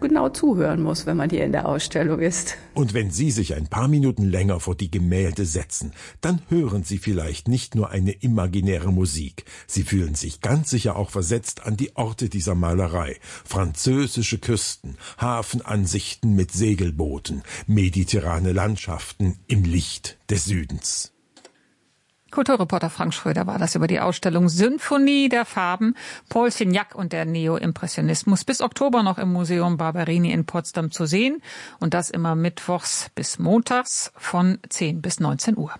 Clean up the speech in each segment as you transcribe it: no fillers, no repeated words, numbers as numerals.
genau zuhören muss, wenn man hier in der Ausstellung ist. Und wenn Sie sich ein paar Minuten länger vor die Gemälde setzen, dann hören Sie vielleicht nicht nur eine imaginäre Musik. Sie fühlen sich ganz sicher auch versetzt an die Orte dieser Malerei. Französische Küsten, Hafenansichten mit Segelbooten, mediterrane Landschaften im Licht des Südens. Kulturreporter Frank Schröder war das über die Ausstellung Symphonie der Farben, Paul Signac und der Neoimpressionismus, bis Oktober noch im Museum Barberini in Potsdam zu sehen. Und das immer mittwochs bis montags von 10 bis 19 Uhr.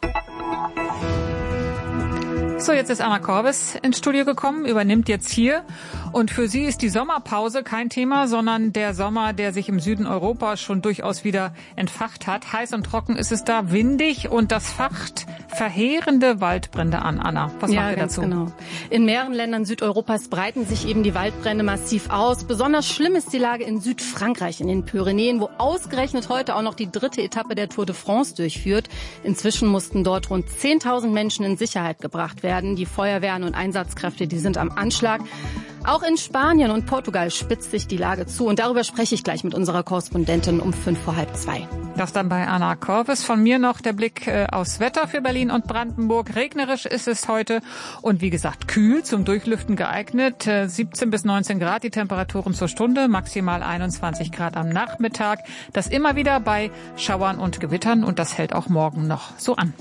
So, jetzt ist Anna Korvis ins Studio gekommen, übernimmt jetzt hier. Und für sie ist die Sommerpause kein Thema, sondern der Sommer, der sich im Süden Europas schon durchaus wieder entfacht hat. Heiß und trocken ist es da, windig und das facht verheerende Waldbrände an. Anna, was macht ihr dazu? Genau. In mehreren Ländern Südeuropas breiten sich eben die Waldbrände massiv aus. Besonders schlimm ist die Lage in Südfrankreich, in den Pyrenäen, wo ausgerechnet heute auch noch die 3. Etappe der Tour de France durchführt. Inzwischen mussten dort rund 10.000 Menschen in Sicherheit gebracht werden. Die Feuerwehren und Einsatzkräfte, die sind am Anschlag. Auch in Spanien und Portugal spitzt sich die Lage zu. Und darüber spreche ich gleich mit unserer Korrespondentin um 1:55. Das dann bei Anna Korvis. Von mir noch der Blick aufs Wetter für Berlin und Brandenburg. Regnerisch ist es heute und wie gesagt kühl, zum Durchlüften geeignet. 17 bis 19 Grad die Temperaturen zur Stunde, maximal 21 Grad am Nachmittag. Das immer wieder bei Schauern und Gewittern und das hält auch morgen noch so an.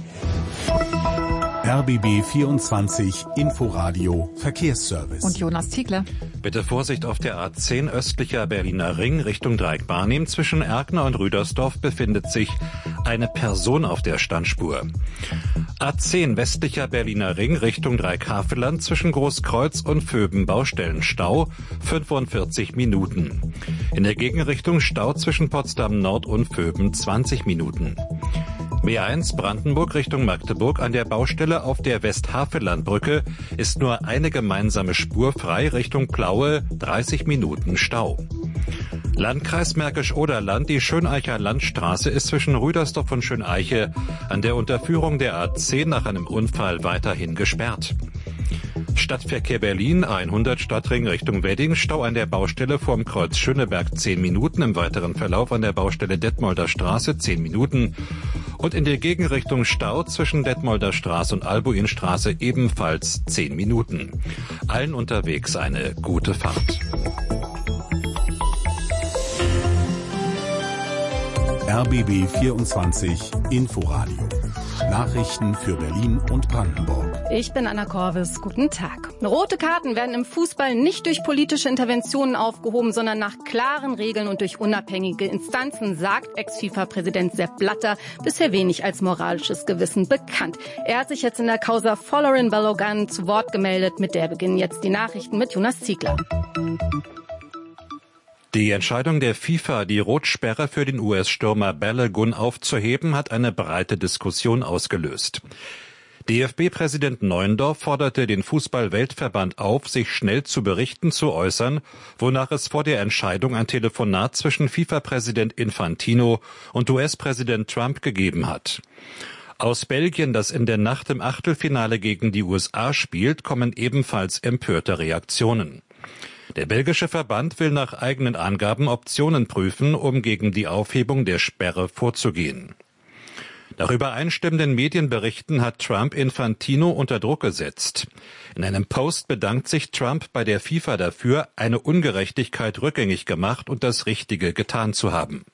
RBB 24 Inforadio Verkehrsservice. Und Jonas Ziegler. Bitte Vorsicht auf der A10 östlicher Berliner Ring Richtung Dreieck-Barnim. Zwischen Erkner und Rüdersdorf befindet sich eine Person auf der Standspur. A10 westlicher Berliner Ring Richtung Dreieck-Havelland zwischen Großkreuz und Vöben Baustellenstau 45 Minuten. In der Gegenrichtung Stau zwischen Potsdam Nord und Vöben 20 Minuten. B1 Brandenburg Richtung Magdeburg an der Baustelle auf der Westhavelandbrücke ist nur eine gemeinsame Spur frei Richtung Plaue, 30 Minuten Stau. Landkreis Märkisch-Oderland, die Schöneicher Landstraße ist zwischen Rüdersdorf und Schöneiche an der Unterführung der A10 nach einem Unfall weiterhin gesperrt. Stadtverkehr Berlin, 100 Stadtring Richtung Wedding, Stau an der Baustelle vorm Kreuz Schöneberg 10 Minuten, im weiteren Verlauf an der Baustelle Detmolder Straße 10 Minuten und in der Gegenrichtung Stau zwischen Detmolder Straße und Albuinstraße ebenfalls 10 Minuten. Allen unterwegs eine gute Fahrt. RBB 24 Inforadio. Nachrichten für Berlin und Brandenburg. Ich bin Anna Korvis. Guten Tag. Rote Karten werden im Fußball nicht durch politische Interventionen aufgehoben, sondern nach klaren Regeln und durch unabhängige Instanzen, sagt Ex-FIFA-Präsident Sepp Blatter. Bisher wenig als moralisches Gewissen bekannt. Er hat sich jetzt in der Causa Folarin Balogun zu Wort gemeldet. Mit der beginnen jetzt die Nachrichten mit Jonas Ziegler. Die Entscheidung der FIFA, die Rotsperre für den US-Stürmer Balogun aufzuheben, hat eine breite Diskussion ausgelöst. DFB-Präsident Neuendorf forderte den Fußball-Weltverband auf, sich schnell zu Berichten zu äußern, wonach es vor der Entscheidung ein Telefonat zwischen FIFA-Präsident Infantino und US-Präsident Trump gegeben hat. Aus Belgien, das in der Nacht im Achtelfinale gegen die USA spielt, kommen ebenfalls empörte Reaktionen. Der belgische Verband will nach eigenen Angaben Optionen prüfen, um gegen die Aufhebung der Sperre vorzugehen. Nach übereinstimmenden Medienberichten hat Trump Infantino unter Druck gesetzt. In einem Post bedankt sich Trump bei der FIFA dafür, eine Ungerechtigkeit rückgängig gemacht und das Richtige getan zu haben.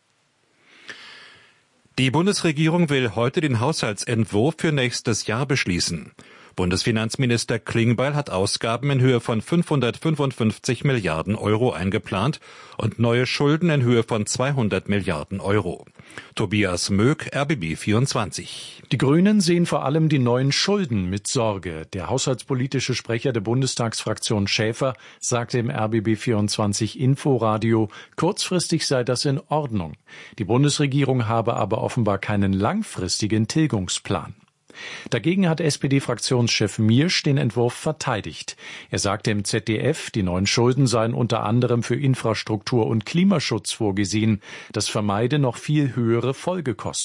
Die Bundesregierung will heute den Haushaltsentwurf für nächstes Jahr beschließen. Bundesfinanzminister Klingbeil hat Ausgaben in Höhe von 555 Milliarden Euro eingeplant und neue Schulden in Höhe von 200 Milliarden Euro. Tobias Möck, RBB 24. Die Grünen sehen vor allem die neuen Schulden mit Sorge. Der haushaltspolitische Sprecher der Bundestagsfraktion Schäfer sagte im RBB 24 Inforadio, kurzfristig sei das in Ordnung. Die Bundesregierung habe aber offenbar keinen langfristigen Tilgungsplan. Dagegen hat SPD-Fraktionschef Miersch den Entwurf verteidigt. Er sagte im ZDF, die neuen Schulden seien unter anderem für Infrastruktur und Klimaschutz vorgesehen. Das vermeide noch viel höhere Folgekosten.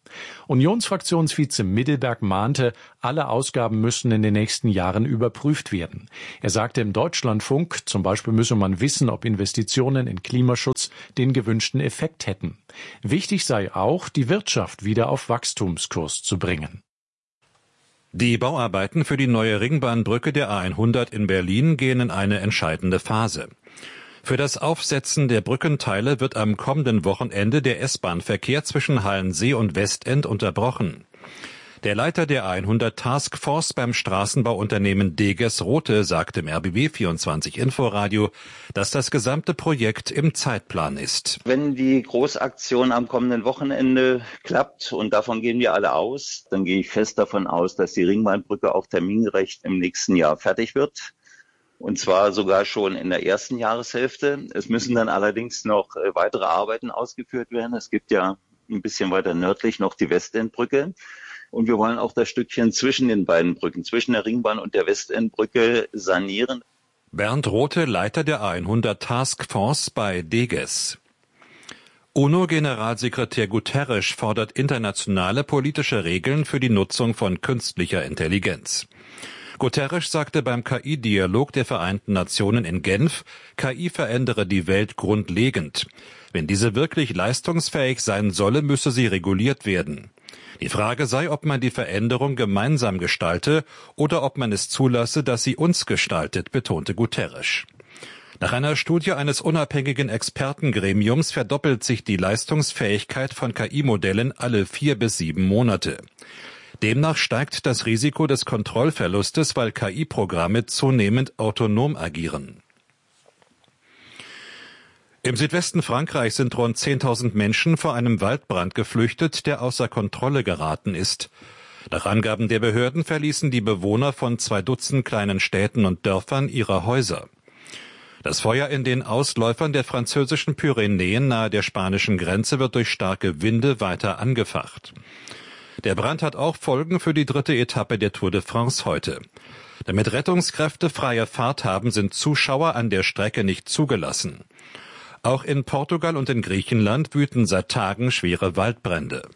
Unionsfraktionsvize Middelberg mahnte, alle Ausgaben müssten in den nächsten Jahren überprüft werden. Er sagte im Deutschlandfunk, zum Beispiel müsse man wissen, ob Investitionen in Klimaschutz den gewünschten Effekt hätten. Wichtig sei auch, die Wirtschaft wieder auf Wachstumskurs zu bringen. Die Bauarbeiten für die neue Ringbahnbrücke der A100 in Berlin gehen in eine entscheidende Phase. Für das Aufsetzen der Brückenteile wird am kommenden Wochenende der S-Bahn-Verkehr zwischen Halensee und Westend unterbrochen. Der Leiter der A100 Taskforce beim Straßenbauunternehmen Deges Rothe sagte im RBB 24 Inforadio, dass das gesamte Projekt im Zeitplan ist. Wenn die Großaktion am kommenden Wochenende klappt, und davon gehen wir alle aus, dann gehe ich fest davon aus, dass die Ringbahnbrücke auch termingerecht im nächsten Jahr fertig wird. Und zwar sogar schon in der ersten Jahreshälfte. Es müssen dann allerdings noch weitere Arbeiten ausgeführt werden. Es gibt ja ein bisschen weiter nördlich noch die Westendbrücke. Und wir wollen auch das Stückchen zwischen den beiden Brücken, zwischen der Ringbahn und der Westendbrücke sanieren. Bernd Rothe, Leiter der A100 Taskforce bei Deges. UNO-Generalsekretär Guterres fordert internationale politische Regeln für die Nutzung von künstlicher Intelligenz. Guterres sagte beim KI-Dialog der Vereinten Nationen in Genf, KI verändere die Welt grundlegend. Wenn diese wirklich leistungsfähig sein solle, müsse sie reguliert werden. Die Frage sei, ob man die Veränderung gemeinsam gestalte oder ob man es zulasse, dass sie uns gestaltet, betonte Guterres. Nach einer Studie eines unabhängigen Expertengremiums verdoppelt sich die Leistungsfähigkeit von KI-Modellen alle 4 bis 7 Monate. Demnach steigt das Risiko des Kontrollverlustes, weil KI-Programme zunehmend autonom agieren. Im Südwesten Frankreichs sind rund 10.000 Menschen vor einem Waldbrand geflüchtet, der außer Kontrolle geraten ist. Nach Angaben der Behörden verließen die Bewohner von 2 Dutzend kleinen Städten und Dörfern ihre Häuser. Das Feuer in den Ausläufern der französischen Pyrenäen nahe der spanischen Grenze wird durch starke Winde weiter angefacht. Der Brand hat auch Folgen für die 3. Etappe der Tour de France heute. Damit Rettungskräfte freie Fahrt haben, sind Zuschauer an der Strecke nicht zugelassen. Auch in Portugal und in Griechenland wüten seit Tagen schwere Waldbrände.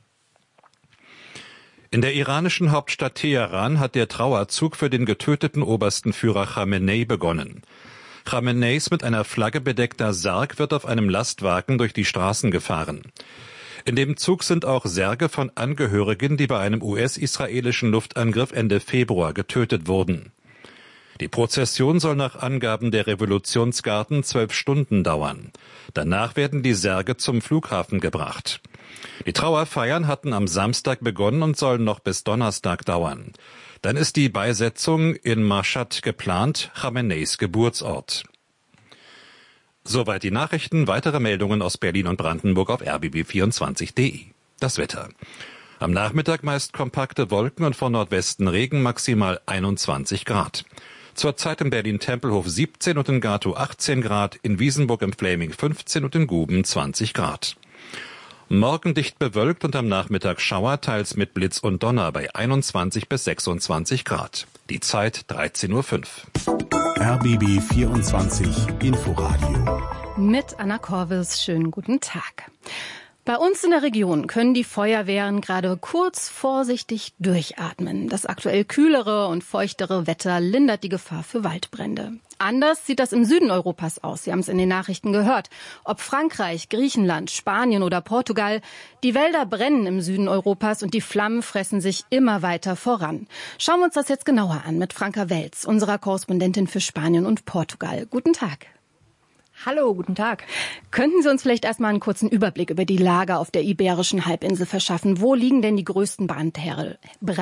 In der iranischen Hauptstadt Teheran hat der Trauerzug für den getöteten obersten Führer Khamenei begonnen. Khameneis mit einer Flagge bedeckter Sarg wird auf einem Lastwagen durch die Straßen gefahren. In dem Zug sind auch Särge von Angehörigen, die bei einem US-israelischen Luftangriff Ende Februar getötet wurden. Die Prozession soll nach Angaben der Revolutionsgarden 12 Stunden dauern. Danach werden die Särge zum Flughafen gebracht. Die Trauerfeiern hatten am Samstag begonnen und sollen noch bis Donnerstag dauern. Dann ist die Beisetzung in Mashhad geplant, Khameneis Geburtsort. Soweit die Nachrichten. Weitere Meldungen aus Berlin und Brandenburg auf rbb24.de. Das Wetter. Am Nachmittag meist kompakte Wolken und von Nordwesten Regen, maximal 21 Grad. Zurzeit in Berlin-Tempelhof 17 und in Gatow 18 Grad, in Wiesenburg im Fläming 15 und in Guben 20 Grad. Morgen dicht bewölkt und am Nachmittag Schauer, teils mit Blitz und Donner bei 21 bis 26 Grad. Die Zeit 13:05 Uhr. RBB 24 Inforadio. Mit Anna Korvis, schönen guten Tag. Bei uns in der Region können die Feuerwehren gerade kurz vorsichtig durchatmen. Das aktuell kühlere und feuchtere Wetter lindert die Gefahr für Waldbrände. Anders sieht das im Süden Europas aus. Sie haben es in den Nachrichten gehört. Ob Frankreich, Griechenland, Spanien oder Portugal, die Wälder brennen im Süden Europas und die Flammen fressen sich immer weiter voran. Schauen wir uns das jetzt genauer an mit Franka Welz, unserer Korrespondentin für Spanien und Portugal. Guten Tag. Hallo, guten Tag. Könnten Sie uns vielleicht erstmal einen kurzen Überblick über die Lage auf der Iberischen Halbinsel verschaffen? Wo liegen denn die größten Brandherde?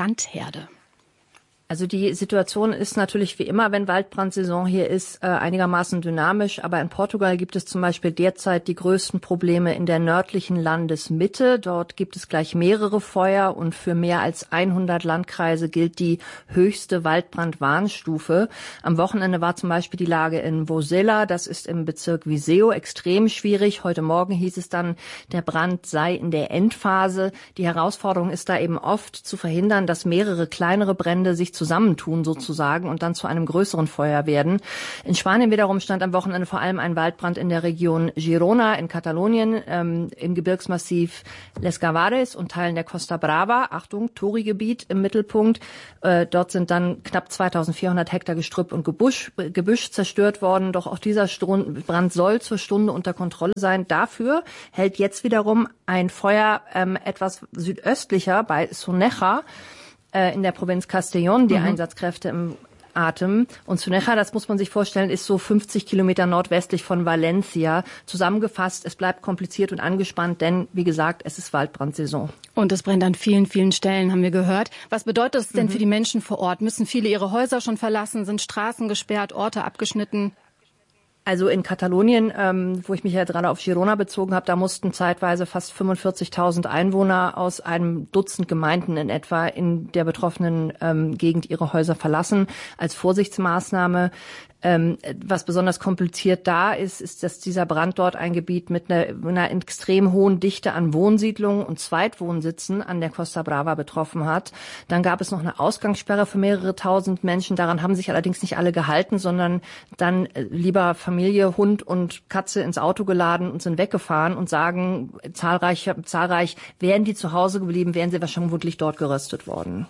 Also die Situation ist natürlich wie immer, wenn Waldbrandsaison hier ist, einigermaßen dynamisch. Aber in Portugal gibt es zum Beispiel derzeit die größten Probleme in der nördlichen Landesmitte. Dort gibt es gleich mehrere Feuer und für mehr als 100 Landkreise gilt die höchste Waldbrandwarnstufe. Am Wochenende war zum Beispiel die Lage in Vozela, das ist im Bezirk Viseu, extrem schwierig. Heute Morgen hieß es dann, der Brand sei in der Endphase. Die Herausforderung ist da eben oft zu verhindern, dass mehrere kleinere Brände sich zusammentun sozusagen und dann zu einem größeren Feuer werden. In Spanien wiederum stand am Wochenende vor allem ein Waldbrand in der Region Girona in Katalonien, im Gebirgsmassiv Les Gavares und Teilen der Costa Brava. Achtung, Touri-Gebiet im Mittelpunkt. Dort sind dann knapp 2400 Hektar Gestrüpp und Gebüsch zerstört worden. Doch auch dieser Brand soll zur Stunde unter Kontrolle sein. Dafür hält jetzt wiederum ein Feuer etwas südöstlicher bei Soneja in der Provinz Castellón die Einsatzkräfte im Atem. Und Soneja, das muss man sich vorstellen, ist so 50 Kilometer nordwestlich von Valencia. Zusammengefasst, es bleibt kompliziert und angespannt, denn, wie gesagt, es ist Waldbrandsaison. Und es brennt an vielen, vielen Stellen, haben wir gehört. Was bedeutet es denn für die Menschen vor Ort? Müssen viele ihre Häuser schon verlassen? Sind Straßen gesperrt, Orte abgeschnitten? Also in Katalonien, wo ich mich ja gerade auf Girona bezogen habe, da mussten zeitweise fast 45.000 Einwohner aus einem Dutzend Gemeinden in etwa in der betroffenen Gegend ihre Häuser verlassen als Vorsichtsmaßnahme. Was besonders kompliziert da ist, dass dieser Brand dort ein Gebiet mit einer extrem hohen Dichte an Wohnsiedlungen und Zweitwohnsitzen an der Costa Brava betroffen hat. Dann gab es noch eine Ausgangssperre für mehrere tausend Menschen. Daran haben sich allerdings nicht alle gehalten, sondern dann lieber Familie, Hund und Katze ins Auto geladen und sind weggefahren und sagen, zahlreich wären die zu Hause geblieben, wären sie wahrscheinlich vermutlich dort geröstet worden.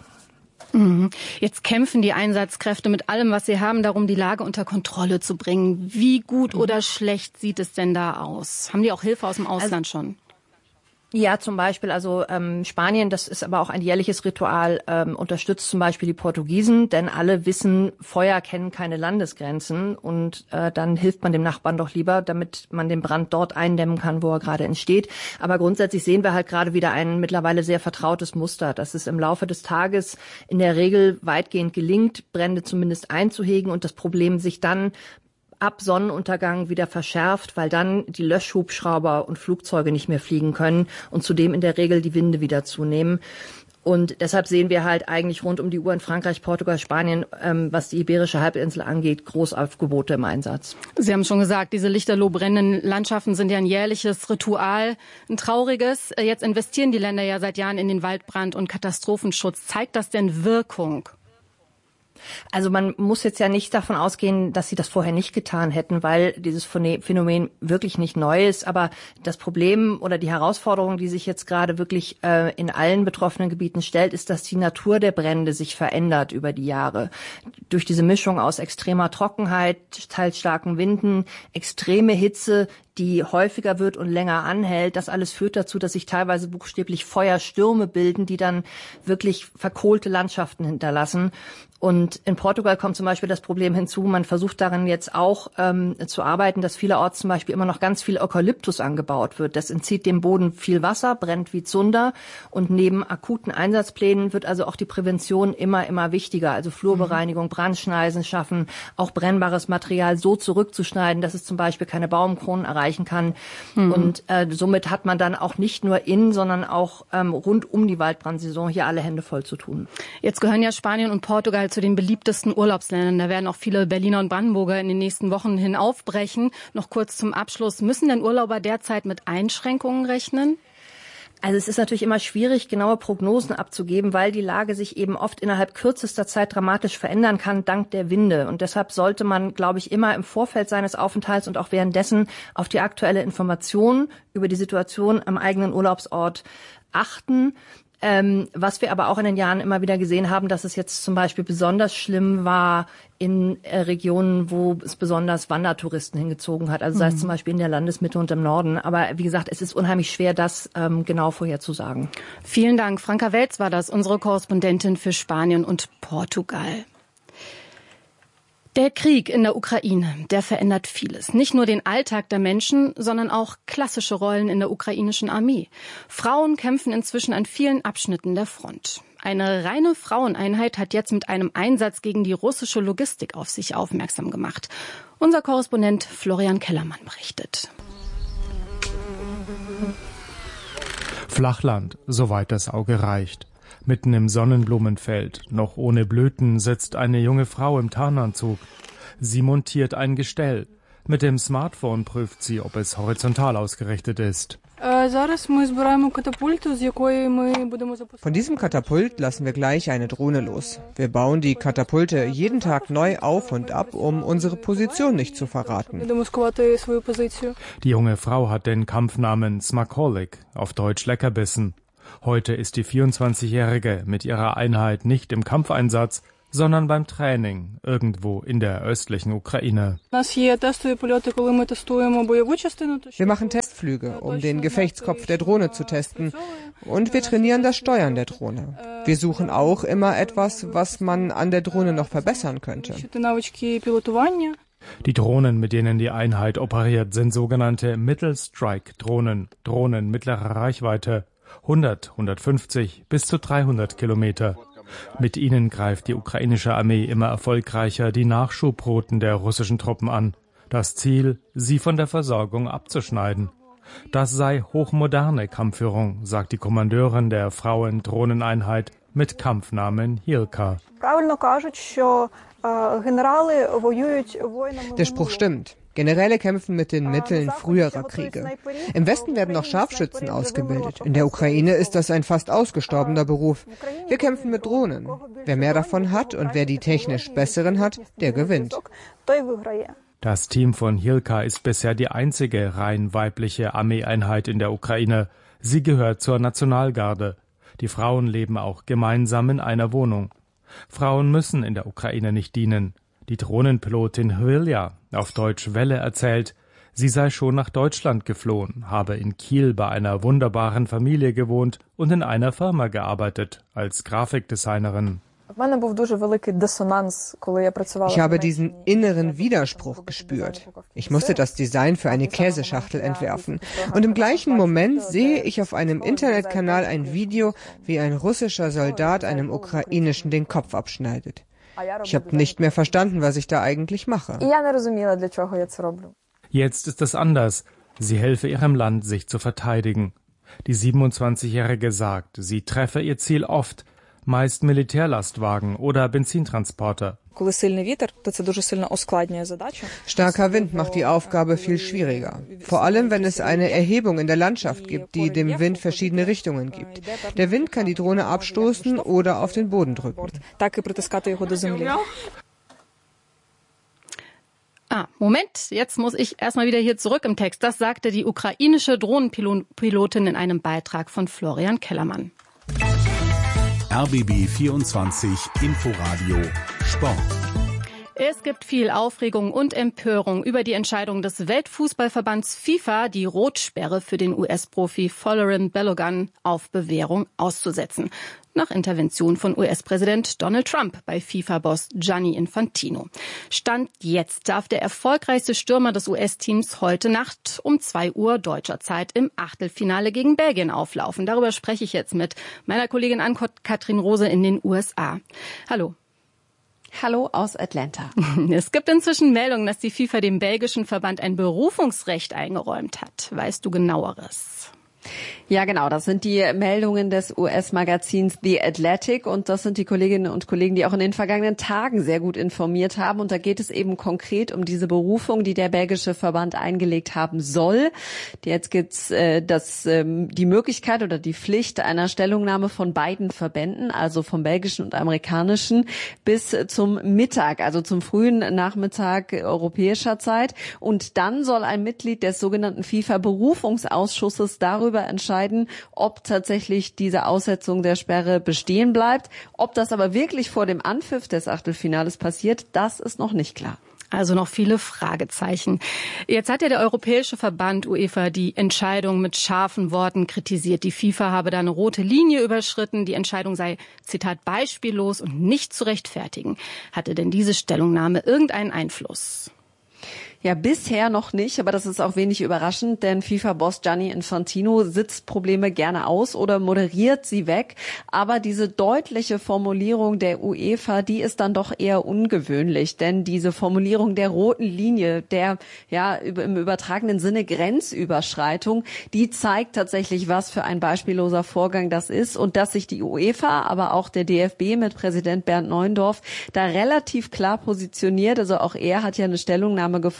Jetzt kämpfen die Einsatzkräfte mit allem, was sie haben, darum, die Lage unter Kontrolle zu bringen. Wie gut oder schlecht sieht es denn da aus? Haben die auch Hilfe aus dem Ausland schon? Ja, zum Beispiel, also Spanien, das ist aber auch ein jährliches Ritual, unterstützt zum Beispiel die Portugiesen, denn alle wissen, Feuer kennen keine Landesgrenzen und dann hilft man dem Nachbarn doch lieber, damit man den Brand dort eindämmen kann, wo er gerade entsteht. Aber grundsätzlich sehen wir halt gerade wieder ein mittlerweile sehr vertrautes Muster, dass es im Laufe des Tages in der Regel weitgehend gelingt, Brände zumindest einzuhegen und das Problem sich dann ab Sonnenuntergang wieder verschärft, weil dann die Löschhubschrauber und Flugzeuge nicht mehr fliegen können und zudem in der Regel die Winde wieder zunehmen. Und deshalb sehen wir halt eigentlich rund um die Uhr in Frankreich, Portugal, Spanien, was die Iberische Halbinsel angeht, Großaufgebote im Einsatz. Sie haben schon gesagt, diese lichterloh brennenden Landschaften sind ja ein jährliches Ritual, ein trauriges. Jetzt investieren die Länder ja seit Jahren in den Waldbrand- und Katastrophenschutz. Zeigt das denn Wirkung? Also man muss jetzt ja nicht davon ausgehen, dass sie das vorher nicht getan hätten, weil dieses Phänomen wirklich nicht neu ist. Aber das Problem oder die Herausforderung, die sich jetzt gerade wirklich in allen betroffenen Gebieten stellt, ist, dass die Natur der Brände sich verändert über die Jahre. Durch diese Mischung aus extremer Trockenheit, teils starken Winden, extreme Hitze, die häufiger wird und länger anhält. Das alles führt dazu, dass sich teilweise buchstäblich Feuerstürme bilden, die dann wirklich verkohlte Landschaften hinterlassen. Und in Portugal kommt zum Beispiel das Problem hinzu, man versucht darin jetzt auch zu arbeiten, dass vielerorts zum Beispiel immer noch ganz viel Eukalyptus angebaut wird. Das entzieht dem Boden viel Wasser, brennt wie Zunder. Und neben akuten Einsatzplänen wird also auch die Prävention immer wichtiger. Also Flurbereinigung, Brandschneisen schaffen, auch brennbares Material so zurückzuschneiden, dass es zum Beispiel keine Baumkronen erreichen kann. Und somit hat man dann auch nicht nur sondern auch rund um die Waldbrandsaison hier alle Hände voll zu tun. Jetzt gehören ja Spanien und Portugal zu den beliebtesten Urlaubsländern. Da werden auch viele Berliner und Brandenburger in den nächsten Wochen hin aufbrechen. Noch kurz zum Abschluss. Müssen denn Urlauber derzeit mit Einschränkungen rechnen? Also es ist natürlich immer schwierig, genaue Prognosen abzugeben, weil die Lage sich eben oft innerhalb kürzester Zeit dramatisch verändern kann, dank der Winde. Und deshalb sollte man, glaube ich, immer im Vorfeld seines Aufenthalts und auch währenddessen auf die aktuelle Information über die Situation am eigenen Urlaubsort achten. Was wir aber auch in den Jahren immer wieder gesehen haben, dass es jetzt zum Beispiel besonders schlimm war in Regionen, wo es besonders Wandertouristen hingezogen hat. Also sei es zum Beispiel in der Landesmitte und im Norden. Aber wie gesagt, es ist unheimlich schwer, das genau vorherzusagen. Vielen Dank. Franka Welz war das, unsere Korrespondentin für Spanien und Portugal. Der Krieg in der Ukraine, der verändert vieles. Nicht nur den Alltag der Menschen, sondern auch klassische Rollen in der ukrainischen Armee. Frauen kämpfen inzwischen an vielen Abschnitten der Front. Eine reine Fraueneinheit hat jetzt mit einem Einsatz gegen die russische Logistik auf sich aufmerksam gemacht. Unser Korrespondent Florian Kellermann berichtet. Flachland, soweit das Auge reicht. Mitten im Sonnenblumenfeld, noch ohne Blüten, sitzt eine junge Frau im Tarnanzug. Sie montiert ein Gestell. Mit dem Smartphone prüft sie, ob es horizontal ausgerichtet ist. Von diesem Katapult lassen wir gleich eine Drohne los. Wir bauen die Katapulte jeden Tag neu auf und ab, um unsere Position nicht zu verraten. Die junge Frau hat den Kampfnamen Smakolik, auf Deutsch Leckerbissen. Heute ist die 24-Jährige mit ihrer Einheit nicht im Kampfeinsatz, sondern beim Training irgendwo in der östlichen Ukraine. Wir machen Testflüge, um den Gefechtskopf der Drohne zu testen, und wir trainieren das Steuern der Drohne. Wir suchen auch immer etwas, was man an der Drohne noch verbessern könnte. Die Drohnen, mit denen die Einheit operiert, sind sogenannte Mittelstrike-Drohnen, Drohnen mittlerer Reichweite, 100, 150 bis zu 300 Kilometer. Mit ihnen greift die ukrainische Armee immer erfolgreicher die Nachschubrouten der russischen Truppen an. Das Ziel, sie von der Versorgung abzuschneiden. Das sei hochmoderne Kampfführung, sagt die Kommandeurin der Frauen-Drohneneinheit mit Kampfnamen Hilka. Der Spruch stimmt. Generäle kämpfen mit den Mitteln früherer Kriege. Im Westen werden noch Scharfschützen ausgebildet. In der Ukraine ist das ein fast ausgestorbener Beruf. Wir kämpfen mit Drohnen. Wer mehr davon hat und wer die technisch besseren hat, der gewinnt. Das Team von Hilka ist bisher die einzige rein weibliche Armeeeinheit in der Ukraine. Sie gehört zur Nationalgarde. Die Frauen leben auch gemeinsam in einer Wohnung. Frauen müssen in der Ukraine nicht dienen. Die Drohnenpilotin Hvilja, auf Deutsch Welle, erzählt, sie sei schon nach Deutschland geflohen, habe in Kiel bei einer wunderbaren Familie gewohnt und in einer Firma gearbeitet, als Grafikdesignerin. Ich habe diesen inneren Widerspruch gespürt. Ich musste das Design für eine Käseschachtel entwerfen. Und im gleichen Moment sehe ich auf einem Internetkanal ein Video, wie ein russischer Soldat einem Ukrainischen den Kopf abschneidet. Ich habe nicht mehr verstanden, was ich da eigentlich mache. Jetzt ist es anders. Sie helfe ihrem Land, sich zu verteidigen. Die 27-Jährige sagt, sie treffe ihr Ziel oft, meist Militärlastwagen oder Benzintransporter. Starker Wind macht die Aufgabe viel schwieriger. Vor allem, wenn es eine Erhebung in der Landschaft gibt, die dem Wind verschiedene Richtungen gibt. Der Wind kann die Drohne abstoßen oder auf den Boden drücken. Moment, jetzt muss ich erstmal wieder hier zurück im Text. Das sagte die ukrainische Drohnenpilotin in einem Beitrag von Florian Kellermann. RBB 24 Inforadio Sport. Es gibt viel Aufregung und Empörung über die Entscheidung des Weltfußballverbands FIFA, die Rotsperre für den US-Profi Folarin Balogun auf Bewährung auszusetzen. Nach Intervention von US-Präsident Donald Trump bei FIFA-Boss Gianni Infantino. Stand jetzt darf der erfolgreichste Stürmer des US-Teams heute Nacht um 2 Uhr deutscher Zeit im Achtelfinale gegen Belgien auflaufen. Darüber spreche ich jetzt mit meiner Kollegin Ann-Kathrin Rose in den USA. Hallo. Hallo aus Atlanta. Es gibt inzwischen Meldungen, dass die FIFA dem belgischen Verband ein Berufungsrecht eingeräumt hat. Weißt du Genaueres? Ja, genau. Das sind die Meldungen des US-Magazins The Athletic und das sind die Kolleginnen und Kollegen, die auch in den vergangenen Tagen sehr gut informiert haben. Und da geht es eben konkret um diese Berufung, die der belgische Verband eingelegt haben soll. Jetzt gibt's die Möglichkeit oder die Pflicht einer Stellungnahme von beiden Verbänden, also vom belgischen und amerikanischen, bis zum Mittag, also zum frühen Nachmittag europäischer Zeit. Und dann soll ein Mitglied des sogenannten FIFA-Berufungsausschusses darüber entscheiden, ob tatsächlich diese Aussetzung der Sperre bestehen bleibt. Ob das aber wirklich vor dem Anpfiff des Achtelfinales passiert, das ist noch nicht klar. Also noch viele Fragezeichen. Jetzt hat ja der Europäische Verband UEFA die Entscheidung mit scharfen Worten kritisiert. Die FIFA habe da eine rote Linie überschritten. Die Entscheidung sei, Zitat, beispiellos und nicht zu rechtfertigen. Hatte denn diese Stellungnahme irgendeinen Einfluss? Ja, bisher noch nicht, aber das ist auch wenig überraschend, denn FIFA-Boss Gianni Infantino sitzt Probleme gerne aus oder moderiert sie weg. Aber diese deutliche Formulierung der UEFA, die ist dann doch eher ungewöhnlich, denn diese Formulierung der roten Linie, der im übertragenen Sinne Grenzüberschreitung, die zeigt tatsächlich, was für ein beispielloser Vorgang das ist und dass sich die UEFA, aber auch der DFB mit Präsident Bernd Neuendorf da relativ klar positioniert. Also auch er hat ja eine Stellungnahme gefordert,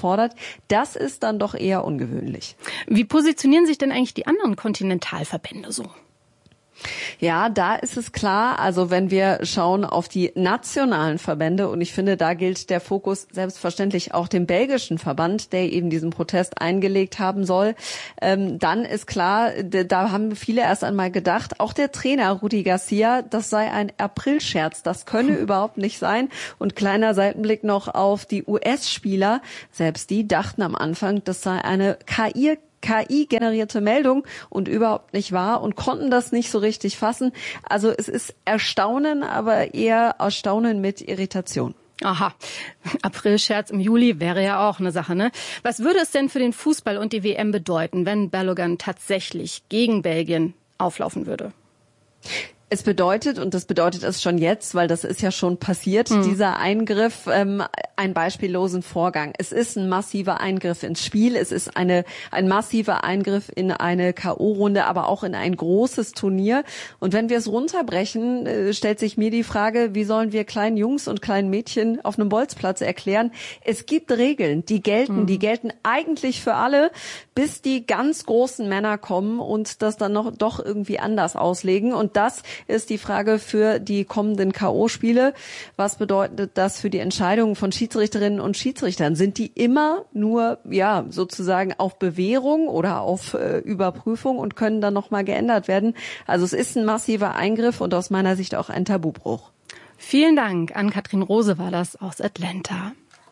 gefordert. Das ist dann doch eher ungewöhnlich. Wie positionieren sich denn eigentlich die anderen Kontinentalverbände so? Ja, da ist es klar, also wenn wir schauen auf die nationalen Verbände, und ich finde, da gilt der Fokus selbstverständlich auch dem belgischen Verband, der eben diesen Protest eingelegt haben soll, dann ist klar, da haben viele erst einmal gedacht, auch der Trainer Rudi Garcia, das sei ein Aprilscherz, das könne überhaupt nicht sein. Und kleiner Seitenblick noch auf die US-Spieler, selbst die dachten am Anfang, das sei eine KI-generierte Meldung und überhaupt nicht wahr und konnten das nicht so richtig fassen. Also es ist Erstaunen, aber eher Erstaunen mit Irritation. Aha, Aprilscherz im Juli wäre ja auch eine Sache, ne? Was würde es denn für den Fußball und die WM bedeuten, wenn Balogun tatsächlich gegen Belgien auflaufen würde? Es bedeutet, und das bedeutet es schon jetzt, weil das ist ja schon passiert, dieser Eingriff, einen beispiellosen Vorgang. Es ist ein massiver Eingriff ins Spiel, es ist ein massiver Eingriff in eine K.O.-Runde, aber auch in ein großes Turnier. Und wenn wir es runterbrechen, stellt sich mir die Frage, wie sollen wir kleinen Jungs und kleinen Mädchen auf einem Bolzplatz erklären? Es gibt Regeln, die gelten eigentlich für alle, bis die ganz großen Männer kommen und das dann noch doch irgendwie anders auslegen. Und das ist die Frage für die kommenden K.O.-Spiele. Was bedeutet das für die Entscheidungen von Schiedsrichterinnen und Schiedsrichtern? Sind die immer nur, ja, sozusagen auf Bewährung oder auf Überprüfung und können dann nochmal geändert werden? Also es ist ein massiver Eingriff und aus meiner Sicht auch ein Tabubruch. Vielen Dank. Ann-Kathrin Rose war das aus Atlanta.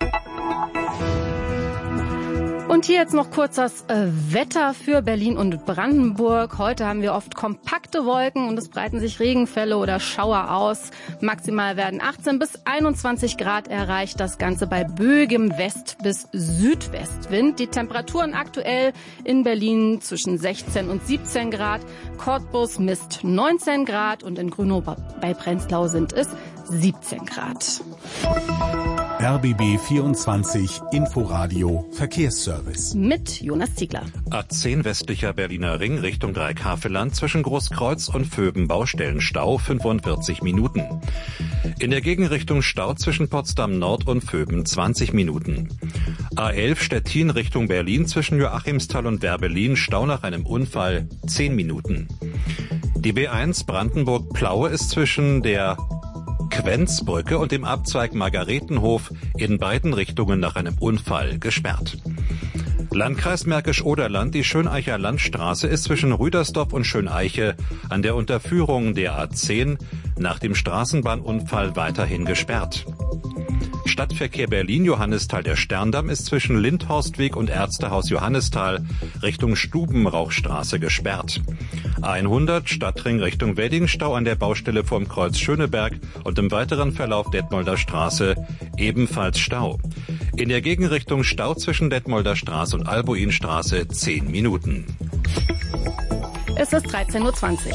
Und hier jetzt noch kurz das Wetter für Berlin und Brandenburg. Heute haben wir oft kompakte Wolken und es breiten sich Regenfälle oder Schauer aus. Maximal werden 18 bis 21 Grad erreicht. Das Ganze bei böigem West- bis Südwestwind. Die Temperaturen aktuell in Berlin zwischen 16 und 17 Grad. Cottbus misst 19 Grad und in Grünow bei Prenzlau sind es 17 Grad. RBB 24 Inforadio Verkehrsservice. Mit Jonas Ziegler. A10 westlicher Berliner Ring Richtung Dreieckhaveland zwischen Großkreuz und Vöben Baustellenstau 45 Minuten. In der Gegenrichtung Stau zwischen Potsdam Nord und Vöben 20 Minuten. A11 Stettin Richtung Berlin zwischen Joachimsthal und Werbelin Stau nach einem Unfall 10 Minuten. Die B1 Brandenburg-Plaue ist zwischen der Quenzbrücke und dem Abzweig Margaretenhof in beiden Richtungen nach einem Unfall gesperrt. Landkreis Märkisch-Oderland, die Schöneicher Landstraße ist zwischen Rüdersdorf und Schöneiche an der Unterführung der A10 nach dem Straßenbahnunfall weiterhin gesperrt. Stadtverkehr Berlin, Johannisthal der Sterndamm ist zwischen Lindhorstweg und Ärztehaus Johannisthal Richtung Stubenrauchstraße gesperrt. A100 Stadtring Richtung Weddingstau an der Baustelle vorm Kreuz Schöneberg und im weiteren Verlauf Detmolder Straße ebenfalls Stau. In der Gegenrichtung Stau zwischen Detmolder Straße und Albuinstraße 10 Minuten. Es ist 13.20 Uhr.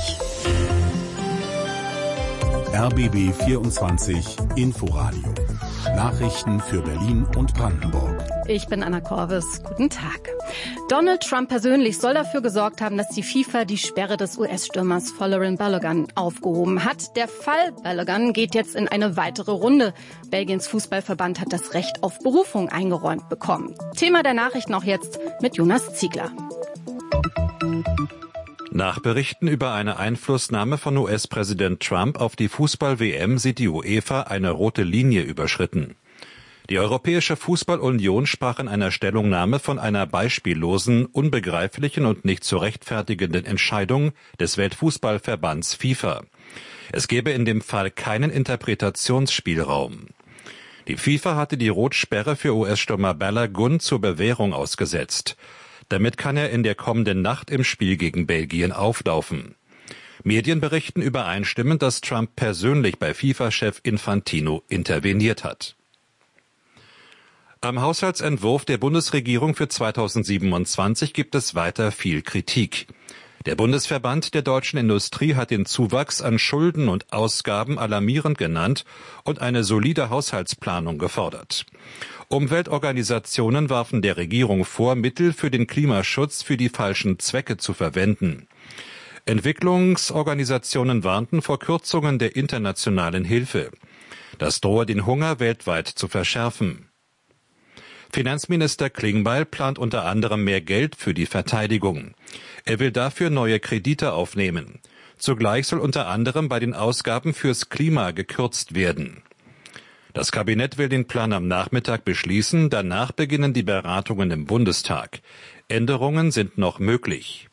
RBB 24 Inforadio. Nachrichten für Berlin und Brandenburg. Ich bin Anna Korvis. Guten Tag. Donald Trump persönlich soll dafür gesorgt haben, dass die FIFA die Sperre des US-Stürmers Folarin Balogun aufgehoben hat. Der Fall Balogun geht jetzt in eine weitere Runde. Belgiens Fußballverband hat das Recht auf Berufung eingeräumt bekommen. Thema der Nachrichten auch jetzt mit Jonas Ziegler. Nach Berichten über eine Einflussnahme von US-Präsident Trump auf die Fußball-WM sieht die UEFA eine rote Linie überschritten. Die Europäische Fußballunion sprach in einer Stellungnahme von einer beispiellosen, unbegreiflichen und nicht zu rechtfertigenden Entscheidung des Weltfußballverbands FIFA. Es gebe in dem Fall keinen Interpretationsspielraum. Die FIFA hatte die Rotsperre für US-Stürmer Balogun zur Bewährung ausgesetzt. Damit kann er in der kommenden Nacht im Spiel gegen Belgien auflaufen. Medien berichten übereinstimmend, dass Trump persönlich bei FIFA-Chef Infantino interveniert hat. Am Haushaltsentwurf der Bundesregierung für 2027 gibt es weiter viel Kritik. Der Bundesverband der deutschen Industrie hat den Zuwachs an Schulden und Ausgaben alarmierend genannt und eine solide Haushaltsplanung gefordert. Umweltorganisationen warfen der Regierung vor, Mittel für den Klimaschutz für die falschen Zwecke zu verwenden. Entwicklungsorganisationen warnten vor Kürzungen der internationalen Hilfe. Das drohe den Hunger weltweit zu verschärfen. Finanzminister Klingbeil plant unter anderem mehr Geld für die Verteidigung. Er will dafür neue Kredite aufnehmen. Zugleich soll unter anderem bei den Ausgaben fürs Klima gekürzt werden. Das Kabinett will den Plan am Nachmittag beschließen, danach beginnen die Beratungen im Bundestag. Änderungen sind noch möglich.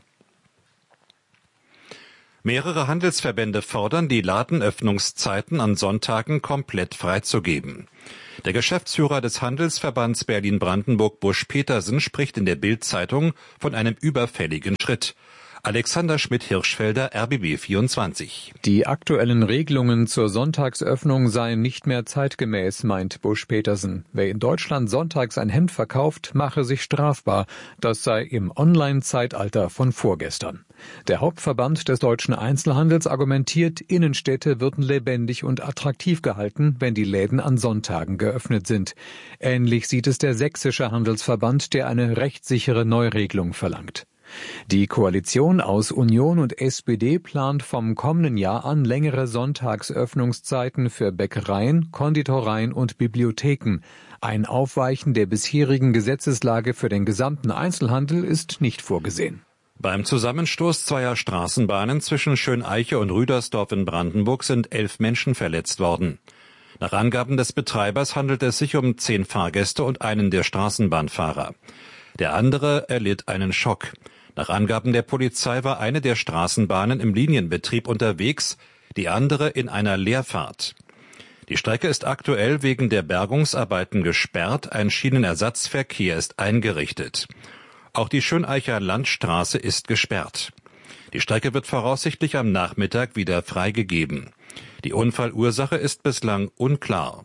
Mehrere Handelsverbände fordern, die Ladenöffnungszeiten an Sonntagen komplett freizugeben. Der Geschäftsführer des Handelsverbands Berlin-Brandenburg, Busch-Petersen, spricht in der Bild-Zeitung von einem überfälligen Schritt. Alexander Schmidt-Hirschfelder, RBB 24. Die aktuellen Regelungen zur Sonntagsöffnung seien nicht mehr zeitgemäß, meint Busch-Petersen. Wer in Deutschland sonntags ein Hemd verkauft, mache sich strafbar. Das sei im Online-Zeitalter von vorgestern. Der Hauptverband des deutschen Einzelhandels argumentiert, Innenstädte würden lebendig und attraktiv gehalten, wenn die Läden an Sonntagen geöffnet sind. Ähnlich sieht es der sächsische Handelsverband, der eine rechtssichere Neuregelung verlangt. Die Koalition aus Union und SPD plant vom kommenden Jahr an längere Sonntagsöffnungszeiten für Bäckereien, Konditoreien und Bibliotheken. Ein Aufweichen der bisherigen Gesetzeslage für den gesamten Einzelhandel ist nicht vorgesehen. Beim Zusammenstoß zweier Straßenbahnen zwischen Schöneiche und Rüdersdorf in Brandenburg sind 11 Menschen verletzt worden. Nach Angaben des Betreibers handelt es sich um 10 Fahrgäste und einen der Straßenbahnfahrer. Der andere erlitt einen Schock. Nach Angaben der Polizei war eine der Straßenbahnen im Linienbetrieb unterwegs, die andere in einer Leerfahrt. Die Strecke ist aktuell wegen der Bergungsarbeiten gesperrt, ein Schienenersatzverkehr ist eingerichtet. Auch die Schöneicher Landstraße ist gesperrt. Die Strecke wird voraussichtlich am Nachmittag wieder freigegeben. Die Unfallursache ist bislang unklar.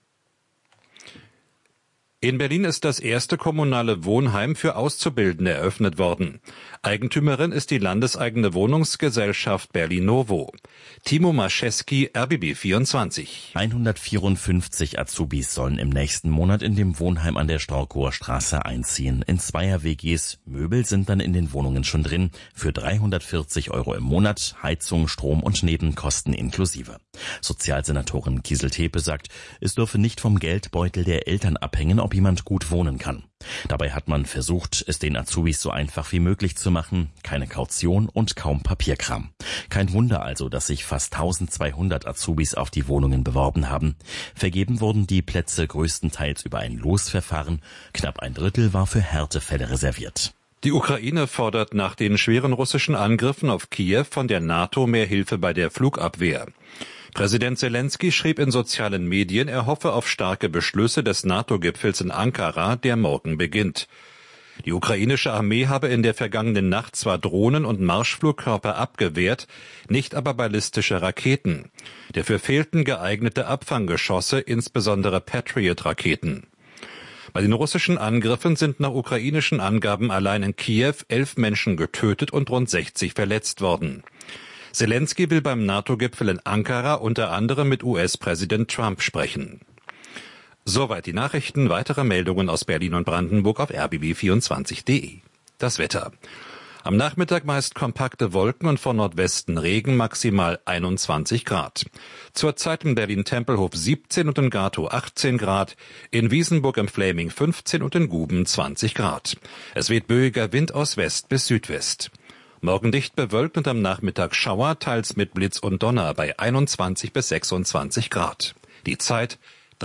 In Berlin ist das erste kommunale Wohnheim für Auszubildende eröffnet worden. Eigentümerin ist die landeseigene Wohnungsgesellschaft Berlinovo. Timo Mascheski, RBB 24. 154 Azubis sollen im nächsten Monat in dem Wohnheim an der Storkower Straße einziehen. In Zweier-WGs. Möbel sind dann in den Wohnungen schon drin. Für 340 € im Monat, Heizung, Strom und Nebenkosten inklusive. Sozialsenatorin Kieseltepe sagt, es dürfe nicht vom Geldbeutel der Eltern abhängen, ob jemand gut wohnen kann. Dabei hat man versucht, es den Azubis so einfach wie möglich zu machen. Keine Kaution und kaum Papierkram. Kein Wunder also, dass sich fast 1200 Azubis auf die Wohnungen beworben haben. Vergeben wurden die Plätze größtenteils über ein Losverfahren. Knapp ein Drittel war für Härtefälle reserviert. Die Ukraine fordert nach den schweren russischen Angriffen auf Kiew von der NATO mehr Hilfe bei der Flugabwehr. Präsident Zelensky schrieb in sozialen Medien, er hoffe auf starke Beschlüsse des NATO-Gipfels in Ankara, der morgen beginnt. Die ukrainische Armee habe in der vergangenen Nacht zwar Drohnen und Marschflugkörper abgewehrt, nicht aber ballistische Raketen. Dafür fehlten geeignete Abfanggeschosse, insbesondere Patriot-Raketen. Bei den russischen Angriffen sind nach ukrainischen Angaben allein in Kiew 11 Menschen getötet und rund 60 verletzt worden. Zelensky will beim NATO-Gipfel in Ankara unter anderem mit US-Präsident Trump sprechen. Soweit die Nachrichten. Weitere Meldungen aus Berlin und Brandenburg auf rbb24.de. Das Wetter. Am Nachmittag meist kompakte Wolken und von Nordwesten Regen, maximal 21 Grad. Zurzeit in Berlin-Tempelhof 17 und in Gatow 18 Grad, in Wiesenburg im Fläming 15 und in Guben 20 Grad. Es weht böiger Wind aus West bis Südwest. Morgen dicht bewölkt und am Nachmittag Schauer, teils mit Blitz und Donner bei 21 bis 26 Grad. Die Zeit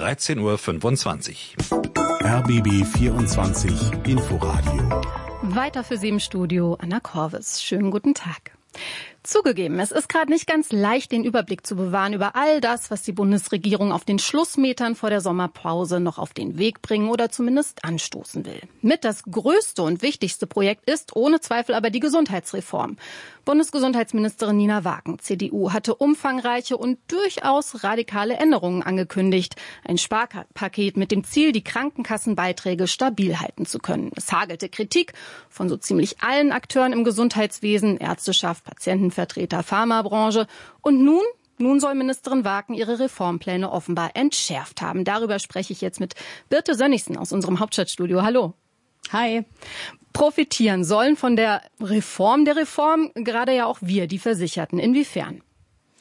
13:25 Uhr. RBB 24 Inforadio. Weiter für Sie im Studio Anna Korvis. Schönen guten Tag. Zugegeben, es ist gerade nicht ganz leicht, den Überblick zu bewahren über all das, was die Bundesregierung auf den Schlussmetern vor der Sommerpause noch auf den Weg bringen oder zumindest anstoßen will. Mit das größte und wichtigste Projekt ist ohne Zweifel aber die Gesundheitsreform. Bundesgesundheitsministerin Nina Wagen, CDU, hatte umfangreiche und durchaus radikale Änderungen angekündigt. Ein Sparpaket mit dem Ziel, die Krankenkassenbeiträge stabil halten zu können. Es hagelte Kritik von so ziemlich allen Akteuren im Gesundheitswesen, Ärzteschaft, Patientenvertreter, Pharmabranche. Und nun soll Ministerin Wagen ihre Reformpläne offenbar entschärft haben. Darüber spreche ich jetzt mit Birte Sönnigsen aus unserem Hauptstadtstudio. Hallo. Hi. Profitieren sollen von der Reform gerade ja auch wir, die Versicherten. Inwiefern?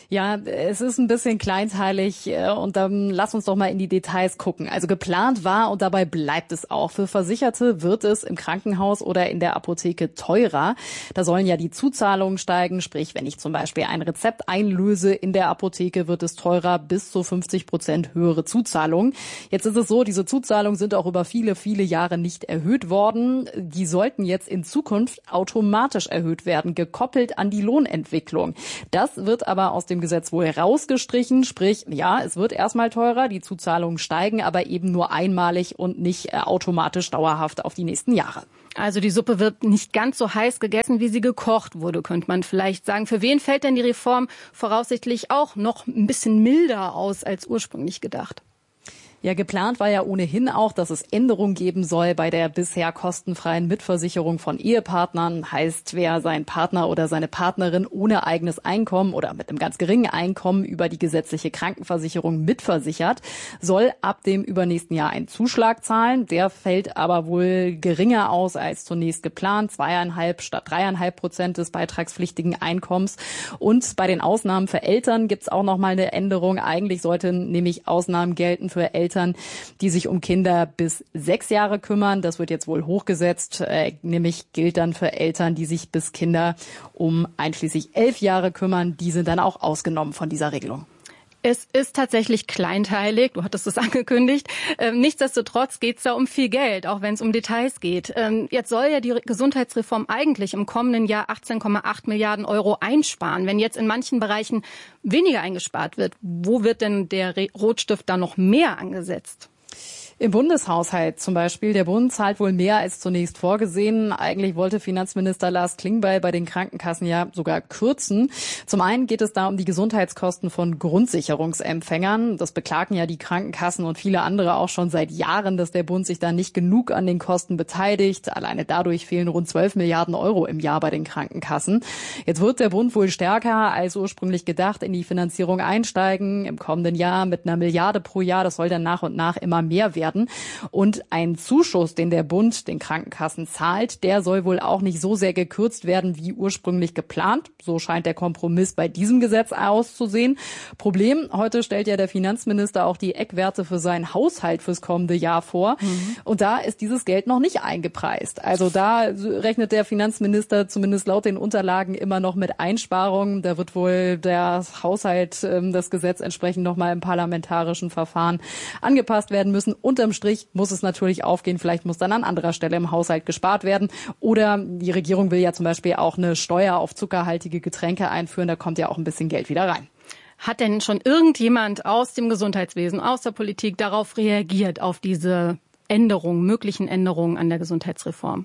Ja, es ist ein bisschen kleinteilig und dann lass uns doch mal in die Details gucken. Also geplant war und dabei bleibt es auch. Für Versicherte wird es im Krankenhaus oder in der Apotheke teurer. Da sollen ja die Zuzahlungen steigen, sprich, wenn ich zum Beispiel ein Rezept einlöse in der Apotheke, wird es teurer, bis zu 50% höhere Zuzahlungen. Jetzt ist es so, diese Zuzahlungen sind auch über viele, viele Jahre nicht erhöht worden. Die sollten jetzt in Zukunft automatisch erhöht werden, gekoppelt an die Lohnentwicklung. Das wird aber aus dem Gesetz wohl rausgestrichen, sprich, ja, es wird erstmal teurer, die Zuzahlungen steigen, aber eben nur einmalig und nicht automatisch dauerhaft auf die nächsten Jahre. Also die Suppe wird nicht ganz so heiß gegessen, wie sie gekocht wurde, könnte man vielleicht sagen. Für wen fällt denn die Reform voraussichtlich auch noch ein bisschen milder aus als ursprünglich gedacht? Ja, geplant war ja ohnehin auch, dass es Änderungen geben soll bei der bisher kostenfreien Mitversicherung von Ehepartnern. Heißt, wer seinen Partner oder seine Partnerin ohne eigenes Einkommen oder mit einem ganz geringen Einkommen über die gesetzliche Krankenversicherung mitversichert, soll ab dem übernächsten Jahr einen Zuschlag zahlen. Der fällt aber wohl geringer aus als zunächst geplant. 2,5 statt 3,5% des beitragspflichtigen Einkommens. Und bei den Ausnahmen für Eltern gibt's auch noch mal eine Änderung. Eigentlich sollten nämlich Ausnahmen gelten für Eltern, die sich um Kinder bis 6 Jahre kümmern. Das wird jetzt wohl hochgesetzt. Nämlich gilt dann für Eltern, die sich bis Kinder um einschließlich 11 Jahre kümmern. Die sind dann auch ausgenommen von dieser Regelung. Es ist tatsächlich kleinteilig, du hattest es angekündigt. Nichtsdestotrotz geht es da um viel Geld, auch wenn es um Details geht. Jetzt soll ja die Gesundheitsreform eigentlich im kommenden Jahr 18,8 Milliarden Euro einsparen. Wenn jetzt in manchen Bereichen weniger eingespart wird, wo wird denn der Rotstift da noch mehr angesetzt? Im Bundeshaushalt zum Beispiel. Der Bund zahlt wohl mehr als zunächst vorgesehen. Eigentlich wollte Finanzminister Lars Klingbeil bei den Krankenkassen ja sogar kürzen. Zum einen geht es da um die Gesundheitskosten von Grundsicherungsempfängern. Das beklagen ja die Krankenkassen und viele andere auch schon seit Jahren, dass der Bund sich da nicht genug an den Kosten beteiligt. Alleine dadurch fehlen rund 12 Milliarden Euro im Jahr bei den Krankenkassen. Jetzt wird der Bund wohl stärker als ursprünglich gedacht in die Finanzierung einsteigen. Im kommenden Jahr mit 1 Milliarde pro Jahr. Das soll dann nach und nach immer mehr werden. Und ein Zuschuss, den der Bund den Krankenkassen zahlt, der soll wohl auch nicht so sehr gekürzt werden wie ursprünglich geplant. So scheint der Kompromiss bei diesem Gesetz auszusehen. Problem, heute stellt ja der Finanzminister auch die Eckwerte für seinen Haushalt fürs kommende Jahr vor. Und da ist dieses Geld noch nicht eingepreist. Also da rechnet der Finanzminister zumindest laut den Unterlagen immer noch mit Einsparungen. Da wird wohl der Haushalt, das Gesetz entsprechend nochmal im parlamentarischen Verfahren angepasst werden müssen. Unterm Strich muss es natürlich aufgehen. Vielleicht muss dann an anderer Stelle im Haushalt gespart werden. Oder die Regierung will ja zum Beispiel auch eine Steuer auf zuckerhaltige Getränke einführen. Da kommt ja auch ein bisschen Geld wieder rein. Hat denn schon irgendjemand aus dem Gesundheitswesen, aus der Politik darauf reagiert, auf diese möglichen Änderungen an der Gesundheitsreform?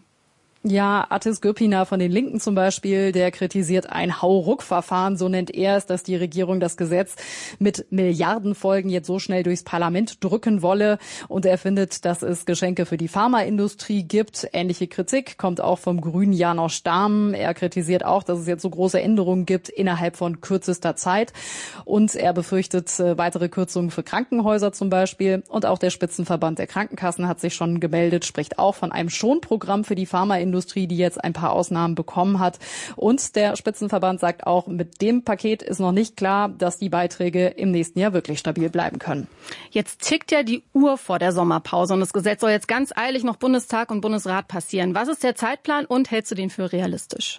Ja, Atis Gürpiner von den Linken zum Beispiel, der kritisiert ein Hauruck-Verfahren, so nennt er es, dass die Regierung das Gesetz mit Milliardenfolgen jetzt so schnell durchs Parlament drücken wolle. Und er findet, dass es Geschenke für die Pharmaindustrie gibt. Ähnliche Kritik kommt auch vom Grünen Janosch Dahm. Er kritisiert auch, dass es jetzt so große Änderungen gibt innerhalb von kürzester Zeit. Und er befürchtet weitere Kürzungen für Krankenhäuser zum Beispiel. Und auch der Spitzenverband der Krankenkassen hat sich schon gemeldet, spricht auch von einem Schonprogramm für die Pharmaindustrie, die jetzt ein paar Ausnahmen bekommen hat. Und der Spitzenverband sagt auch, mit dem Paket ist noch nicht klar, dass die Beiträge im nächsten Jahr wirklich stabil bleiben können. Jetzt tickt ja die Uhr vor der Sommerpause und das Gesetz soll jetzt ganz eilig noch Bundestag und Bundesrat passieren. Was ist der Zeitplan und hältst du den für realistisch?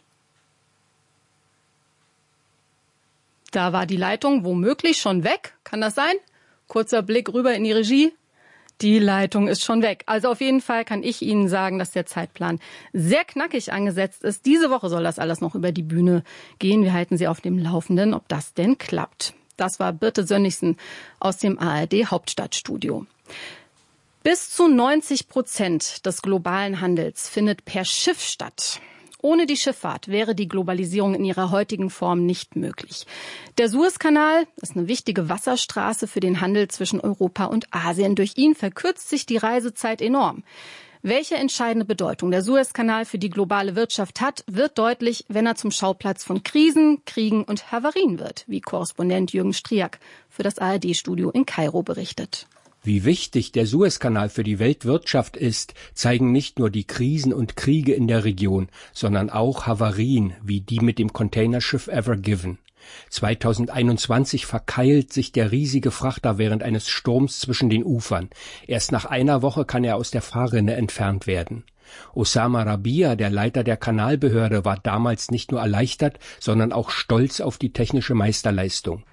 Da war die Leitung womöglich schon weg. Kann das sein? Kurzer Blick rüber in die Regie. Die Leitung ist schon weg. Also auf jeden Fall kann ich Ihnen sagen, dass der Zeitplan sehr knackig angesetzt ist. Diese Woche soll das alles noch über die Bühne gehen. Wir halten Sie auf dem Laufenden, ob das denn klappt. Das war Birte Sönnigsen aus dem ARD Hauptstadtstudio. Bis zu 90% des globalen Handels findet per Schiff statt. Ohne die Schifffahrt wäre die Globalisierung in ihrer heutigen Form nicht möglich. Der Suezkanal ist eine wichtige Wasserstraße für den Handel zwischen Europa und Asien. Durch ihn verkürzt sich die Reisezeit enorm. Welche entscheidende Bedeutung der Suezkanal für die globale Wirtschaft hat, wird deutlich, wenn er zum Schauplatz von Krisen, Kriegen und Havarien wird, wie Korrespondent Jürgen Striak für das ARD-Studio in Kairo berichtet. Wie wichtig der Suezkanal für die Weltwirtschaft ist, zeigen nicht nur die Krisen und Kriege in der Region, sondern auch Havarien wie die mit dem Containerschiff Ever Given. 2021 verkeilt sich der riesige Frachter während eines Sturms zwischen den Ufern. Erst nach einer Woche kann er aus der Fahrrinne entfernt werden. Osama Rabia, der Leiter der Kanalbehörde, war damals nicht nur erleichtert, sondern auch stolz auf die technische Meisterleistung.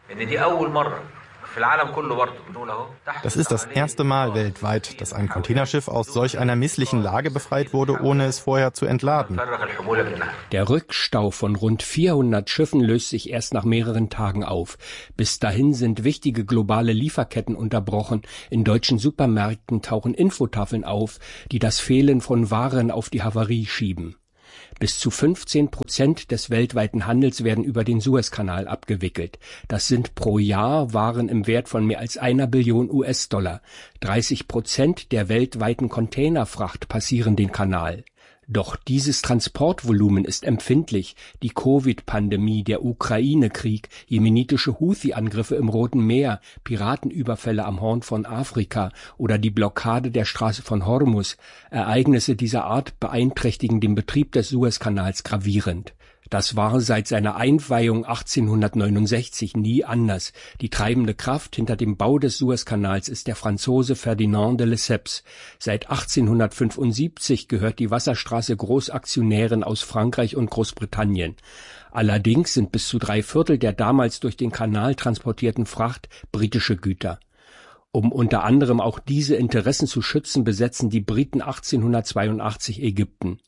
Das ist das erste Mal weltweit, dass ein Containerschiff aus solch einer misslichen Lage befreit wurde, ohne es vorher zu entladen. Der Rückstau von rund 400 Schiffen löst sich erst nach mehreren Tagen auf. Bis dahin sind wichtige globale Lieferketten unterbrochen. In deutschen Supermärkten tauchen Infotafeln auf, die das Fehlen von Waren auf die Havarie schieben. Bis zu 15% des weltweiten Handels werden über den Suezkanal abgewickelt. Das sind pro Jahr Waren im Wert von mehr als 1 Billion US-Dollar. 30% der weltweiten Containerfracht passieren den Kanal. Doch dieses Transportvolumen ist empfindlich. Die Covid-Pandemie, der Ukraine-Krieg, jemenitische Houthi-Angriffe im Roten Meer, Piratenüberfälle am Horn von Afrika oder die Blockade der Straße von Hormuz. Ereignisse dieser Art beeinträchtigen den Betrieb des Suezkanals gravierend. Das war seit seiner Einweihung 1869 nie anders. Die treibende Kraft hinter dem Bau des Suezkanals ist der Franzose Ferdinand de Lesseps. Seit 1875 gehört die Wasserstraße Großaktionären aus Frankreich und Großbritannien. Allerdings sind bis zu 3/4 der damals durch den Kanal transportierten Fracht britische Güter. Um unter anderem auch diese Interessen zu schützen, besetzen die Briten 1882 Ägypten.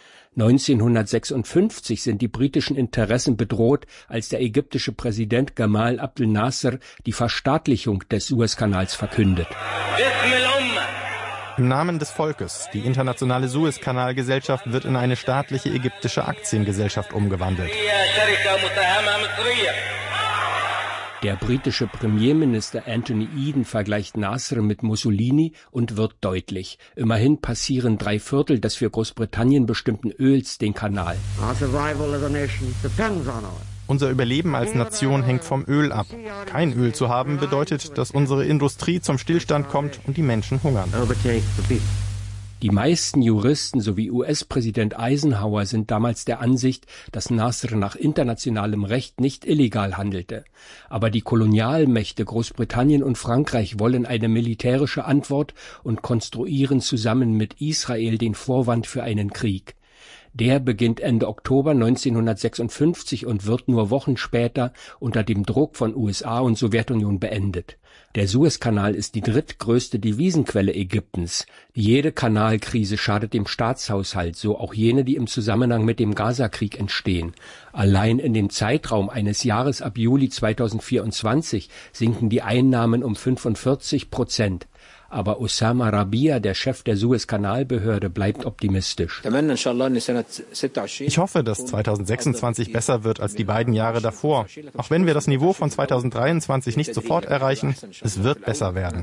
1956 sind die britischen Interessen bedroht, als der ägyptische Präsident Gamal Abdel Nasser die Verstaatlichung des Suezkanals verkündet. Im Namen des Volkes, die internationale Suezkanalgesellschaft wird in eine staatliche ägyptische Aktiengesellschaft umgewandelt. Der britische Premierminister Anthony Eden vergleicht Nasser mit Mussolini und wird deutlich. Immerhin passieren 3/4 des für Großbritannien bestimmten Öls den Kanal. Unser Überleben als Nation hängt vom Öl ab. Kein Öl zu haben bedeutet, dass unsere Industrie zum Stillstand kommt und die Menschen hungern. Die meisten Juristen sowie US-Präsident Eisenhower sind damals der Ansicht, dass Nasser nach internationalem Recht nicht illegal handelte. Aber die Kolonialmächte Großbritannien und Frankreich wollen eine militärische Antwort und konstruieren zusammen mit Israel den Vorwand für einen Krieg. Der beginnt Ende Oktober 1956 und wird nur Wochen später unter dem Druck von USA und Sowjetunion beendet. Der Suezkanal ist die drittgrößte Devisenquelle Ägyptens. Jede Kanalkrise schadet dem Staatshaushalt, so auch jene, die im Zusammenhang mit dem Gazakrieg entstehen. Allein in dem Zeitraum eines Jahres ab Juli 2024 sinken die Einnahmen um 45%. Aber Osama Rabia, der Chef der Suezkanalbehörde, bleibt optimistisch. Ich hoffe, dass 2026 besser wird als die beiden Jahre davor. Auch wenn wir das Niveau von 2023 nicht sofort erreichen, es wird besser werden.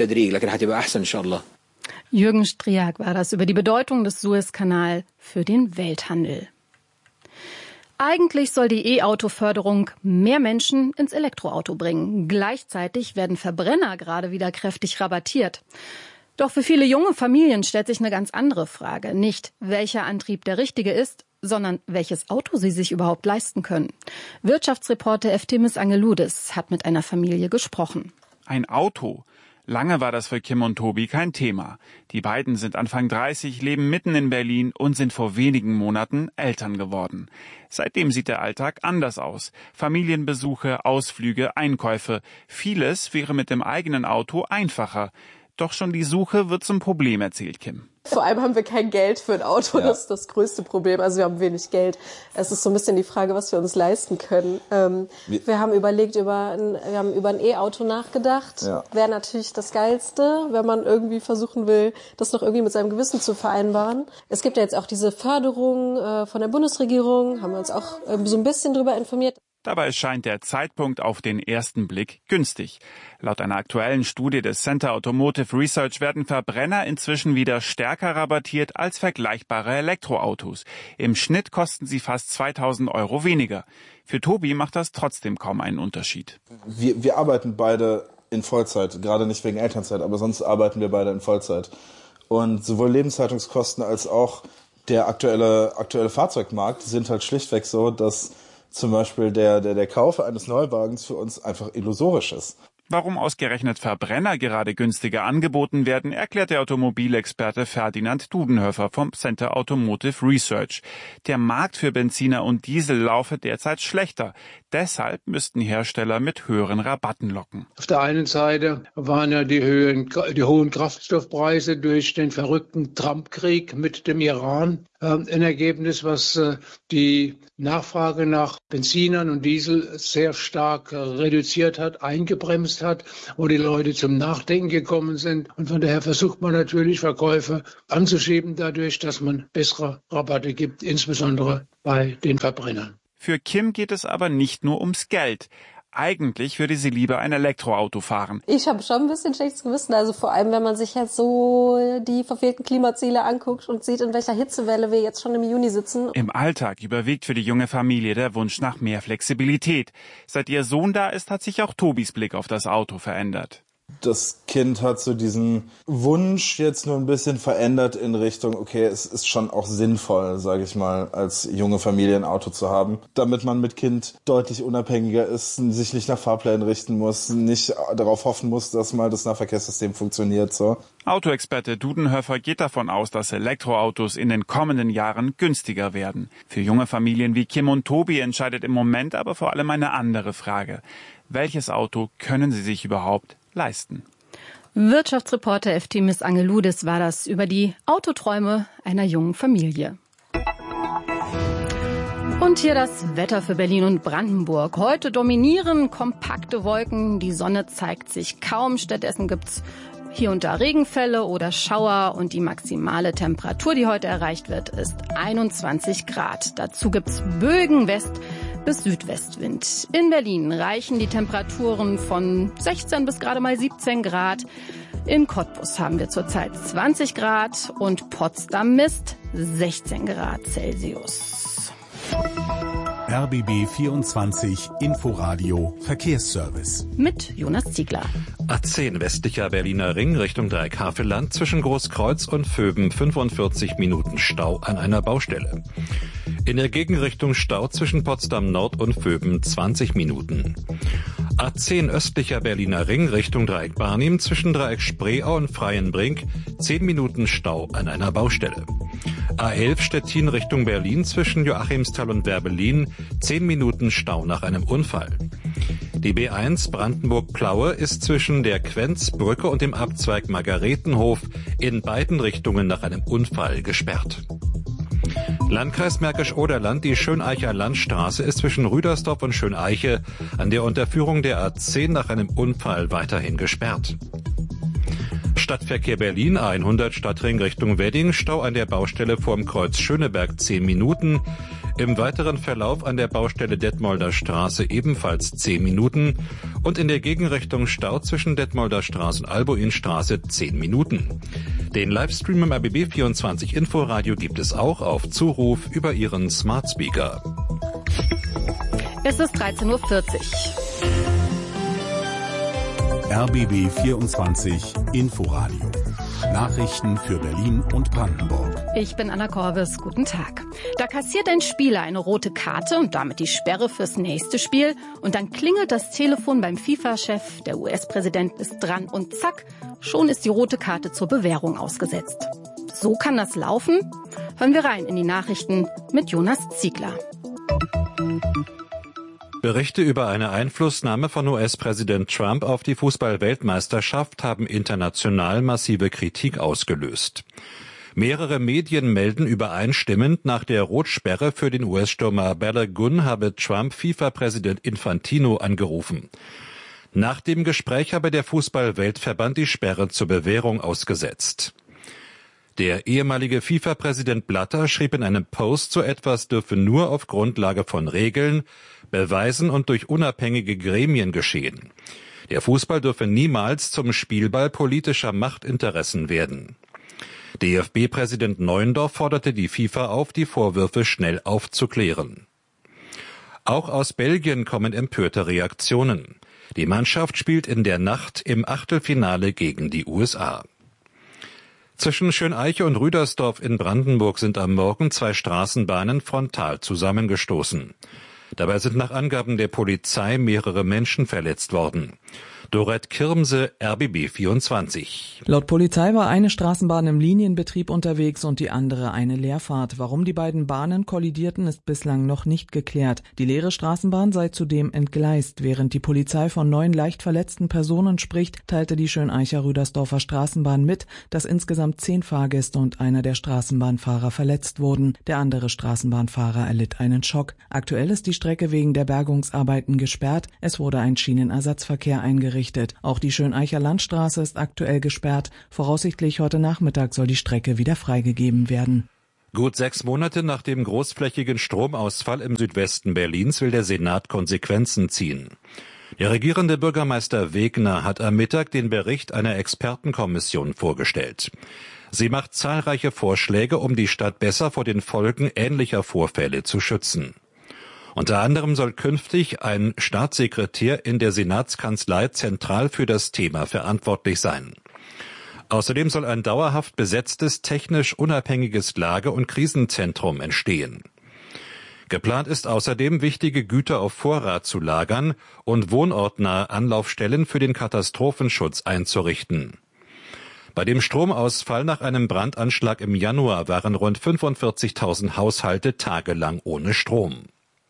Jürgen Striak war das über die Bedeutung des Suezkanals für den Welthandel. Eigentlich soll die E-Auto-Förderung mehr Menschen ins Elektroauto bringen. Gleichzeitig werden Verbrenner gerade wieder kräftig rabattiert. Doch für viele junge Familien stellt sich eine ganz andere Frage. Nicht, welcher Antrieb der richtige ist, sondern welches Auto sie sich überhaupt leisten können. Wirtschaftsreporter Eftimis Angeloudis hat mit einer Familie gesprochen. Ein Auto. Lange war das für Kim und Tobi kein Thema. Die beiden sind Anfang 30, leben mitten in Berlin und sind vor wenigen Monaten Eltern geworden. Seitdem sieht der Alltag anders aus. Familienbesuche, Ausflüge, Einkäufe. Vieles wäre mit dem eigenen Auto einfacher. Doch schon die Suche wird zum Problem, erzählt Kim. Vor allem haben wir kein Geld für ein Auto, das ist das größte Problem. Also wir haben wenig Geld. Es ist so ein bisschen die Frage, was wir uns leisten können. Wir haben überlegt, wir haben über ein E-Auto nachgedacht. Ja. Wäre natürlich das Geilste, wenn man irgendwie versuchen will, das noch irgendwie mit seinem Gewissen zu vereinbaren. Es gibt ja jetzt auch diese Förderung von der Bundesregierung, haben wir uns auch so ein bisschen drüber informiert. Dabei scheint der Zeitpunkt auf den ersten Blick günstig. Laut einer aktuellen Studie des Center Automotive Research werden Verbrenner inzwischen wieder stärker rabattiert als vergleichbare Elektroautos. Im Schnitt kosten sie fast 2.000 € weniger. Für Tobi macht das trotzdem kaum einen Unterschied. Wir arbeiten beide in Vollzeit, gerade nicht wegen Elternzeit, aber sonst arbeiten wir beide in Vollzeit. Und sowohl Lebenshaltungskosten als auch der aktuelle Fahrzeugmarkt sind halt schlichtweg so, dass zum Beispiel der Kauf eines Neuwagens für uns einfach illusorisch ist. Warum ausgerechnet Verbrenner gerade günstiger angeboten werden, erklärt der Automobilexperte Ferdinand Dudenhöfer vom Center Automotive Research. Der Markt für Benziner und Diesel laufe derzeit schlechter. Deshalb müssten Hersteller mit höheren Rabatten locken. Auf der einen Seite waren ja die hohen Kraftstoffpreise durch den verrückten Trump-Krieg mit dem Iran ein Ergebnis, was die Nachfrage nach Benzinern und Diesel sehr stark reduziert hat, eingebremst hat, wo die Leute zum Nachdenken gekommen sind. Und von daher versucht man natürlich, Verkäufe anzuschieben dadurch, dass man bessere Rabatte gibt, insbesondere bei den Verbrennern. Für Kim geht es aber nicht nur ums Geld. Eigentlich würde sie lieber ein Elektroauto fahren. Ich habe schon ein bisschen schlechtes Gewissen, also vor allem, wenn man sich jetzt so die verfehlten Klimaziele anguckt und sieht, in welcher Hitzewelle wir jetzt schon im Juni sitzen. Im Alltag überwiegt für die junge Familie der Wunsch nach mehr Flexibilität. Seit ihr Sohn da ist, hat sich auch Tobis Blick auf das Auto verändert. Das Kind hat so diesen Wunsch jetzt nur ein bisschen verändert in Richtung, okay, es ist schon auch sinnvoll, sage ich mal, als junge Familie ein Auto zu haben, damit man mit Kind deutlich unabhängiger ist, sich nicht nach Fahrplänen richten muss, nicht darauf hoffen muss, dass mal das Nahverkehrssystem funktioniert. So. Autoexperte Dudenhöfer geht davon aus, dass Elektroautos in den kommenden Jahren günstiger werden. Für junge Familien wie Kim und Tobi entscheidet im Moment aber vor allem eine andere Frage. Welches Auto können sie sich überhaupt leisten? Wirtschaftsreporter Eftimis Angeloudis war das über die Autoträume einer jungen Familie. Und hier das Wetter für Berlin und Brandenburg. Heute dominieren kompakte Wolken, die Sonne zeigt sich kaum. Stattdessen gibt's hier und da Regenfälle oder Schauer und die maximale Temperatur, die heute erreicht wird, ist 21 Grad. Dazu gibt's Bögen West- bis Südwestwind. In Berlin reichen die Temperaturen von 16 bis gerade mal 17 Grad. In Cottbus haben wir zurzeit 20 Grad und Potsdam misst 16 Grad Celsius. RBB 24 Inforadio Verkehrsservice. Mit Jonas Ziegler. A10 westlicher Berliner Ring Richtung Dreieck-Havelland zwischen Großkreuz und Vöben 45 Minuten Stau an einer Baustelle. In der Gegenrichtung Stau zwischen Potsdam Nord und Vöben 20 Minuten. A10 östlicher Berliner Ring Richtung Dreieck Barnim zwischen Dreieck Spreeau und Freienbrink 10 Minuten Stau an einer Baustelle. A11 Stettin Richtung Berlin zwischen Joachimsthal und Werbelin 10 Minuten Stau nach einem Unfall. Die B1 Brandenburg-Plaue ist zwischen der Quenzbrücke und dem Abzweig Margaretenhof in beiden Richtungen nach einem Unfall gesperrt. Landkreis Märkisch-Oderland, die Schöneicher Landstraße ist zwischen Rüdersdorf und Schöneiche an der Unterführung der A10 nach einem Unfall weiterhin gesperrt. Stadtverkehr Berlin, A100 Stadtring Richtung Wedding, Stau an der Baustelle vorm Kreuz Schöneberg 10 Minuten. Im weiteren Verlauf an der Baustelle Detmolder Straße ebenfalls 10 Minuten. Und in der Gegenrichtung Stau zwischen Detmolder Straße und Albuinstraße 10 Minuten. Den Livestream im RBB24 Inforadio gibt es auch auf Zuruf über Ihren Smart Speaker. Es ist 13:40 Uhr. RBB 24 Inforadio. Nachrichten für Berlin und Brandenburg. Ich bin Anna Korwes. Guten Tag. Da kassiert ein Spieler eine rote Karte und damit die Sperre fürs nächste Spiel. Und dann klingelt das Telefon beim FIFA-Chef. Der US-Präsident ist dran und zack, schon ist die rote Karte zur Bewährung ausgesetzt. So kann das laufen? Hören wir rein in die Nachrichten mit Jonas Ziegler. Berichte über eine Einflussnahme von US-Präsident Trump auf die Fußball-Weltmeisterschaft haben international massive Kritik ausgelöst. Mehrere Medien melden übereinstimmend, nach der Rotsperre für den US-Stürmer Balogun habe Trump FIFA-Präsident Infantino angerufen. Nach dem Gespräch habe der Fußball-Weltverband die Sperre zur Bewährung ausgesetzt. Der ehemalige FIFA-Präsident Blatter schrieb in einem Post, so etwas dürfe nur auf Grundlage von Regeln, Beweisen und durch unabhängige Gremien geschehen. Der Fußball dürfe niemals zum Spielball politischer Machtinteressen werden. DFB-Präsident Neuendorf forderte die FIFA auf, die Vorwürfe schnell aufzuklären. Auch aus Belgien kommen empörte Reaktionen. Die Mannschaft spielt in der Nacht im Achtelfinale gegen die USA. Zwischen Schöneiche und Rüdersdorf in Brandenburg sind am Morgen 2 Straßenbahnen frontal zusammengestoßen. Dabei sind nach Angaben der Polizei mehrere Menschen verletzt worden. Dorette Kirmse, RBB 24. Laut Polizei war eine Straßenbahn im Linienbetrieb unterwegs und die andere eine Leerfahrt. Warum die beiden Bahnen kollidierten, ist bislang noch nicht geklärt. Die leere Straßenbahn sei zudem entgleist. Während die Polizei von 9 leicht verletzten Personen spricht, teilte die Schöneicher-Rüdersdorfer Straßenbahn mit, dass insgesamt 10 Fahrgäste und einer der Straßenbahnfahrer verletzt wurden. Der andere Straßenbahnfahrer erlitt einen Schock. Aktuell ist die Strecke wegen der Bergungsarbeiten gesperrt. Es wurde ein Schienenersatzverkehr eingerichtet. Auch die Schöneicher Landstraße ist aktuell gesperrt. Voraussichtlich heute Nachmittag soll die Strecke wieder freigegeben werden. Gut 6 Monate nach dem großflächigen Stromausfall im Südwesten Berlins will der Senat Konsequenzen ziehen. Der regierende Bürgermeister Wegner hat am Mittag den Bericht einer Expertenkommission vorgestellt. Sie macht zahlreiche Vorschläge, um die Stadt besser vor den Folgen ähnlicher Vorfälle zu schützen. Unter anderem soll künftig ein Staatssekretär in der Senatskanzlei zentral für das Thema verantwortlich sein. Außerdem soll ein dauerhaft besetztes, technisch unabhängiges Lage- und Krisenzentrum entstehen. Geplant ist außerdem, wichtige Güter auf Vorrat zu lagern und wohnortnahe Anlaufstellen für den Katastrophenschutz einzurichten. Bei dem Stromausfall nach einem Brandanschlag im Januar waren rund 45.000 Haushalte tagelang ohne Strom.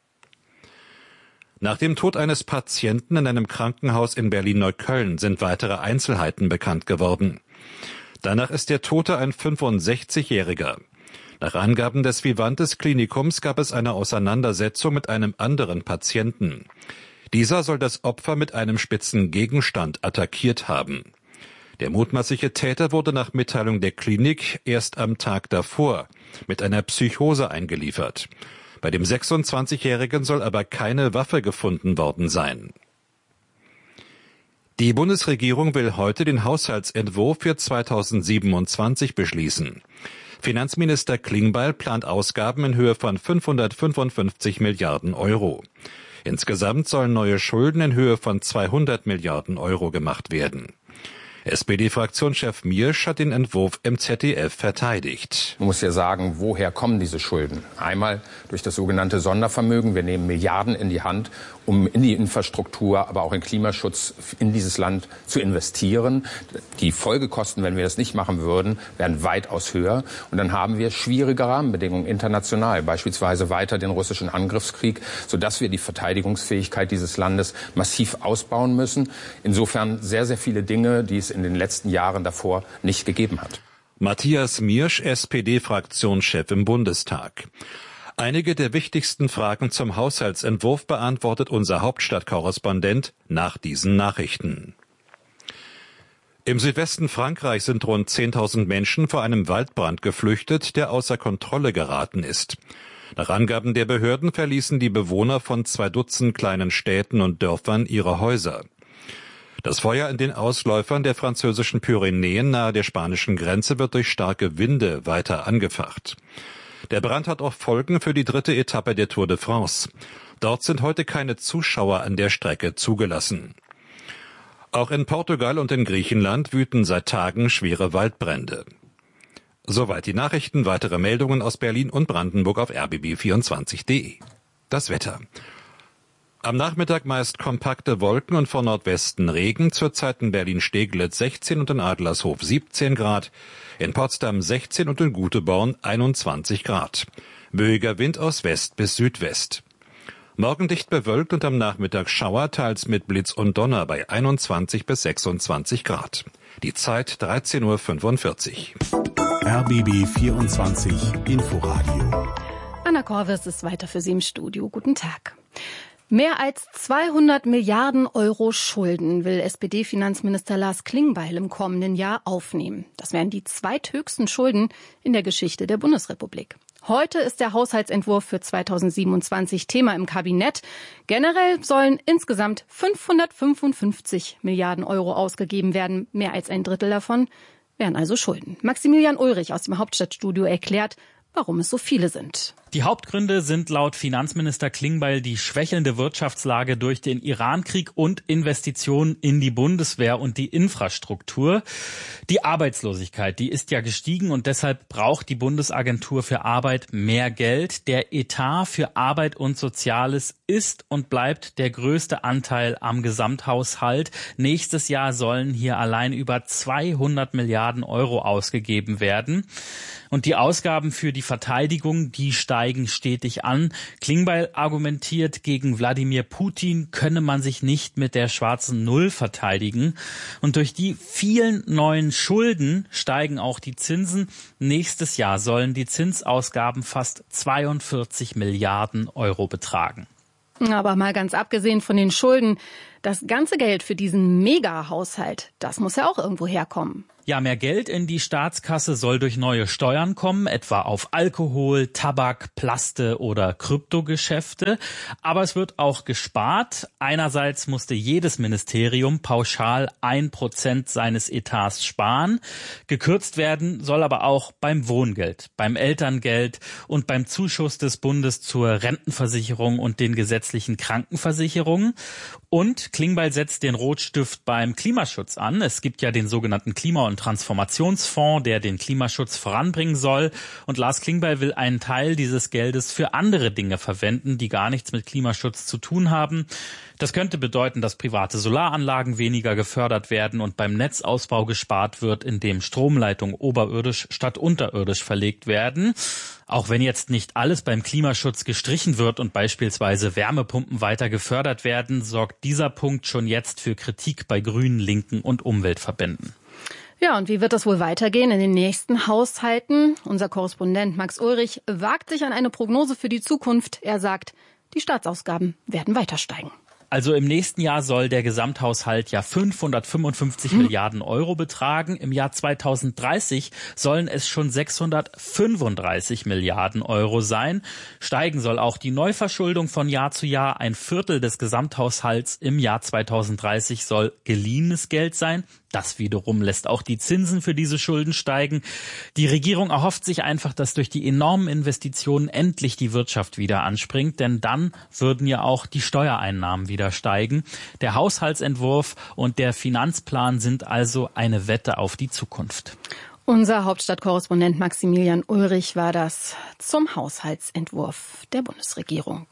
Nach dem Tod eines Patienten in einem Krankenhaus in Berlin-Neukölln sind weitere Einzelheiten bekannt geworden. Danach ist der Tote ein 65-Jähriger. Nach Angaben des Vivantes Klinikums gab es eine Auseinandersetzung mit einem anderen Patienten. Dieser soll das Opfer mit einem spitzen Gegenstand attackiert haben. Der mutmaßliche Täter wurde nach Mitteilung der Klinik erst am Tag davor mit einer Psychose eingeliefert. Bei dem 26-Jährigen soll aber keine Waffe gefunden worden sein. Die Bundesregierung will heute den Haushaltsentwurf für 2027 beschließen. Finanzminister Klingbeil plant Ausgaben in Höhe von 555 Milliarden Euro. Insgesamt sollen neue Schulden in Höhe von 200 Milliarden Euro gemacht werden. SPD-Fraktionschef Miersch hat den Entwurf im ZDF verteidigt. Man muss ja sagen, woher kommen diese Schulden? Einmal durch das sogenannte Sondervermögen. Wir nehmen Milliarden in die Hand, um in die Infrastruktur, aber auch in Klimaschutz in dieses Land zu investieren. Die Folgekosten, wenn wir das nicht machen würden, wären weitaus höher. Und dann haben wir schwierige Rahmenbedingungen international, beispielsweise weiter den russischen Angriffskrieg, sodass wir die Verteidigungsfähigkeit dieses Landes massiv ausbauen müssen. Insofern sehr, sehr viele Dinge, die es in den letzten Jahren davor nicht gegeben hat. Matthias Miersch, SPD-Fraktionschef im Bundestag. Einige der wichtigsten Fragen zum Haushaltsentwurf beantwortet unser Hauptstadtkorrespondent nach diesen Nachrichten. Im Südwesten Frankreichs sind rund 10.000 Menschen vor einem Waldbrand geflüchtet, der außer Kontrolle geraten ist. Nach Angaben der Behörden verließen die Bewohner von 2 Dutzend kleinen Städten und Dörfern ihre Häuser. Das Feuer in den Ausläufern der französischen Pyrenäen nahe der spanischen Grenze wird durch starke Winde weiter angefacht. Der Brand hat auch Folgen für die 3. Etappe der Tour de France. Dort sind heute keine Zuschauer an der Strecke zugelassen. Auch in Portugal und in Griechenland wüten seit Tagen schwere Waldbrände. Soweit die Nachrichten. Weitere Meldungen aus Berlin und Brandenburg auf rbb24.de. Das Wetter. Am Nachmittag meist kompakte Wolken und von Nordwesten Regen, zurzeit in Berlin-Steglitz 16 und in Adlershof 17 Grad, in Potsdam 16 und in Guteborn 21 Grad. Böiger Wind aus West bis Südwest. Morgen dicht bewölkt und am Nachmittag Schauer, teils mit Blitz und Donner bei 21 bis 26 Grad. Die Zeit 13:45 Uhr. RBB 24 Inforadio. Anna Korwes ist weiter für Sie im Studio. Guten Tag. Mehr als 200 Milliarden Euro Schulden will SPD-Finanzminister Lars Klingbeil im kommenden Jahr aufnehmen. Das wären die zweithöchsten Schulden in der Geschichte der Bundesrepublik. Heute ist der Haushaltsentwurf für 2027 Thema im Kabinett. Generell sollen insgesamt 555 Milliarden Euro ausgegeben werden. Mehr als ein Drittel davon wären also Schulden. Maximilian Ulrich aus dem Hauptstadtstudio erklärt, warum es so viele sind. Die Hauptgründe sind laut Finanzminister Klingbeil die schwächelnde Wirtschaftslage durch den Irankrieg und Investitionen in die Bundeswehr und die Infrastruktur. Die Arbeitslosigkeit, die ist ja gestiegen und deshalb braucht die Bundesagentur für Arbeit mehr Geld. Der Etat für Arbeit und Soziales ist und bleibt der größte Anteil am Gesamthaushalt. Nächstes Jahr sollen hier allein über 200 Milliarden Euro ausgegeben werden. Und die Ausgaben für die Verteidigung, die steigen stetig an. Klingbeil argumentiert, gegen Wladimir Putin könne man sich nicht mit der schwarzen Null verteidigen. Und durch die vielen neuen Schulden steigen auch die Zinsen. Nächstes Jahr sollen die Zinsausgaben fast 42 Milliarden Euro betragen. Aber mal ganz abgesehen von den Schulden, das ganze Geld für diesen Mega-Haushalt, das muss ja auch irgendwo herkommen. Ja, mehr Geld in die Staatskasse soll durch neue Steuern kommen, etwa auf Alkohol, Tabak, Plaste oder Kryptogeschäfte. Aber es wird auch gespart. Einerseits musste jedes Ministerium pauschal 1% seines Etats sparen. Gekürzt werden soll aber auch beim Wohngeld, beim Elterngeld und beim Zuschuss des Bundes zur Rentenversicherung und den gesetzlichen Krankenversicherungen. Und Klingbeil setzt den Rotstift beim Klimaschutz an. Es gibt ja den sogenannten Klima- und Transformationsfonds, der den Klimaschutz voranbringen soll. Und Lars Klingbeil will einen Teil dieses Geldes für andere Dinge verwenden, die gar nichts mit Klimaschutz zu tun haben. Das könnte bedeuten, dass private Solaranlagen weniger gefördert werden und beim Netzausbau gespart wird, indem Stromleitungen oberirdisch statt unterirdisch verlegt werden. Auch wenn jetzt nicht alles beim Klimaschutz gestrichen wird und beispielsweise Wärmepumpen weiter gefördert werden, sorgt dieser Punkt schon jetzt für Kritik bei Grünen, Linken und Umweltverbänden. Ja, und wie wird das wohl weitergehen in den nächsten Haushalten? Unser Korrespondent Max Ulrich wagt sich an eine Prognose für die Zukunft. Er sagt, die Staatsausgaben werden weiter steigen. Also im nächsten Jahr soll der Gesamthaushalt ja 555 Milliarden Euro betragen. Im Jahr 2030 sollen es schon 635 Milliarden Euro sein. Steigen soll auch die Neuverschuldung von Jahr zu Jahr. Ein Viertel des Gesamthaushalts im Jahr 2030 soll geliehenes Geld sein. Das wiederum lässt auch die Zinsen für diese Schulden steigen. Die Regierung erhofft sich einfach, dass durch die enormen Investitionen endlich die Wirtschaft wieder anspringt, denn dann würden ja auch die Steuereinnahmen wieder steigen. Der Haushaltsentwurf und der Finanzplan sind also eine Wette auf die Zukunft. Unser Hauptstadtkorrespondent Maximilian Ulrich war das zum Haushaltsentwurf der Bundesregierung.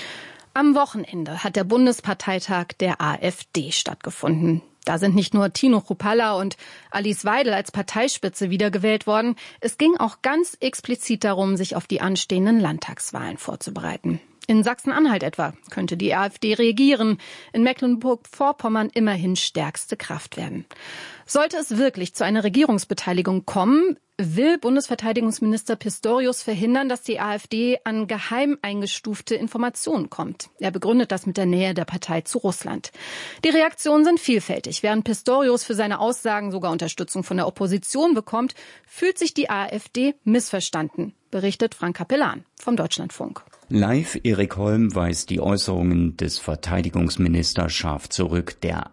Am Wochenende hat der Bundesparteitag der AfD stattgefunden. Da sind nicht nur Tino Chrupalla und Alice Weidel als Parteispitze wiedergewählt worden. Es ging auch ganz explizit darum, sich auf die anstehenden Landtagswahlen vorzubereiten. In Sachsen-Anhalt etwa könnte die AfD regieren, in Mecklenburg-Vorpommern immerhin stärkste Kraft werden. Sollte es wirklich zu einer Regierungsbeteiligung kommen, will Bundesverteidigungsminister Pistorius verhindern, dass die AfD an geheim eingestufte Informationen kommt. Er begründet das mit der Nähe der Partei zu Russland. Die Reaktionen sind vielfältig. Während Pistorius für seine Aussagen sogar Unterstützung von der Opposition bekommt, fühlt sich die AfD missverstanden, berichtet Frank Capellan vom Deutschlandfunk. Live Erik Holm weist die Äußerungen des Verteidigungsministers scharf zurück. Der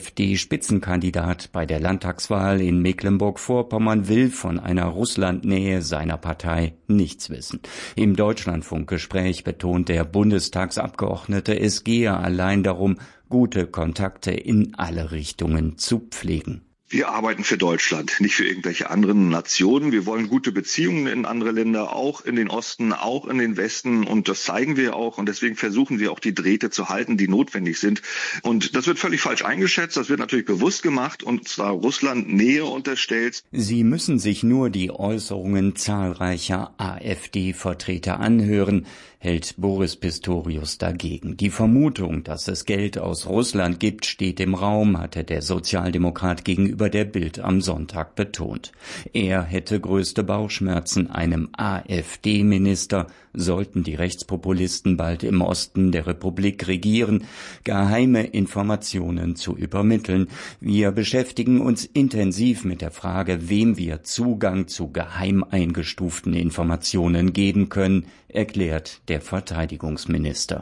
AfD-Spitzenkandidat bei der Landtagswahl in Mecklenburg-Vorpommern will von einer Russlandnähe seiner Partei nichts wissen. Im Deutschlandfunkgespräch betont der Bundestagsabgeordnete, es gehe allein darum, gute Kontakte in alle Richtungen zu pflegen. Wir arbeiten für Deutschland, nicht für irgendwelche anderen Nationen. Wir wollen gute Beziehungen in andere Länder, auch in den Osten, auch in den Westen. Und das zeigen wir auch. Und deswegen versuchen wir auch die Drähte zu halten, die notwendig sind. Und das wird völlig falsch eingeschätzt. Das wird natürlich bewusst gemacht und zwar Russland Nähe unterstellt. Sie müssen sich nur die Äußerungen zahlreicher AfD-Vertreter anhören, hält Boris Pistorius dagegen. Die Vermutung, dass es Geld aus Russland gibt, steht im Raum, hatte der Sozialdemokrat gegenüber der Bild am Sonntag betont. Er hätte größte Bauchschmerzen, einem AfD-Minister, sollten die Rechtspopulisten bald im Osten der Republik regieren, geheime Informationen zu übermitteln. Wir beschäftigen uns intensiv mit der Frage, wem wir Zugang zu geheim eingestuften Informationen geben können, erklärt der Verteidigungsminister.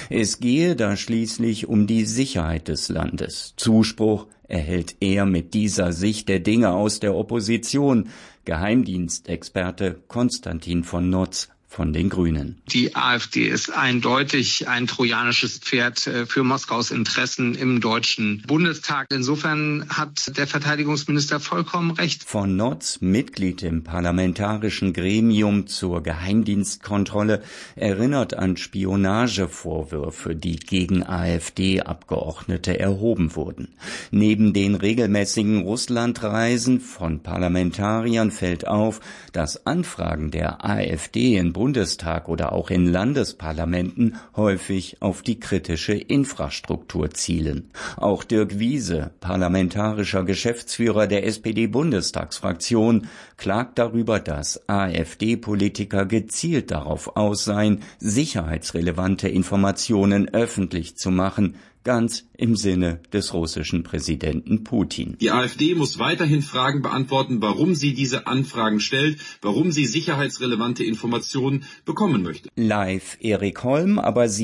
Es gehe da schließlich um die Sicherheit des Landes. Zuspruch erhält er mit dieser Sicht der Dinge aus der Opposition. Geheimdienstexperte Konstantin von Notz von den Grünen. Die AfD ist eindeutig ein trojanisches Pferd für Moskaus Interessen im Deutschen Bundestag. Insofern hat der Verteidigungsminister vollkommen recht. Von Notz, Mitglied im parlamentarischen Gremium zur Geheimdienstkontrolle, erinnert an Spionagevorwürfe, die gegen AfD-Abgeordnete erhoben wurden. Neben den regelmäßigen Russlandreisen von Parlamentariern fällt auf, dass Anfragen der AfD in Bundestag oder auch in Landesparlamenten häufig auf die kritische Infrastruktur zielen. Auch Dirk Wiese, parlamentarischer Geschäftsführer der SPD-Bundestagsfraktion, klagt darüber, dass AfD-Politiker gezielt darauf aus seien, sicherheitsrelevante Informationen öffentlich zu machen, ganz im Sinne des russischen Präsidenten Putin. Die AfD muss weiterhin Fragen beantworten, warum sie diese Anfragen stellt, warum sie sicherheitsrelevante Informationen bekommen möchte. Live Erik Holm, aber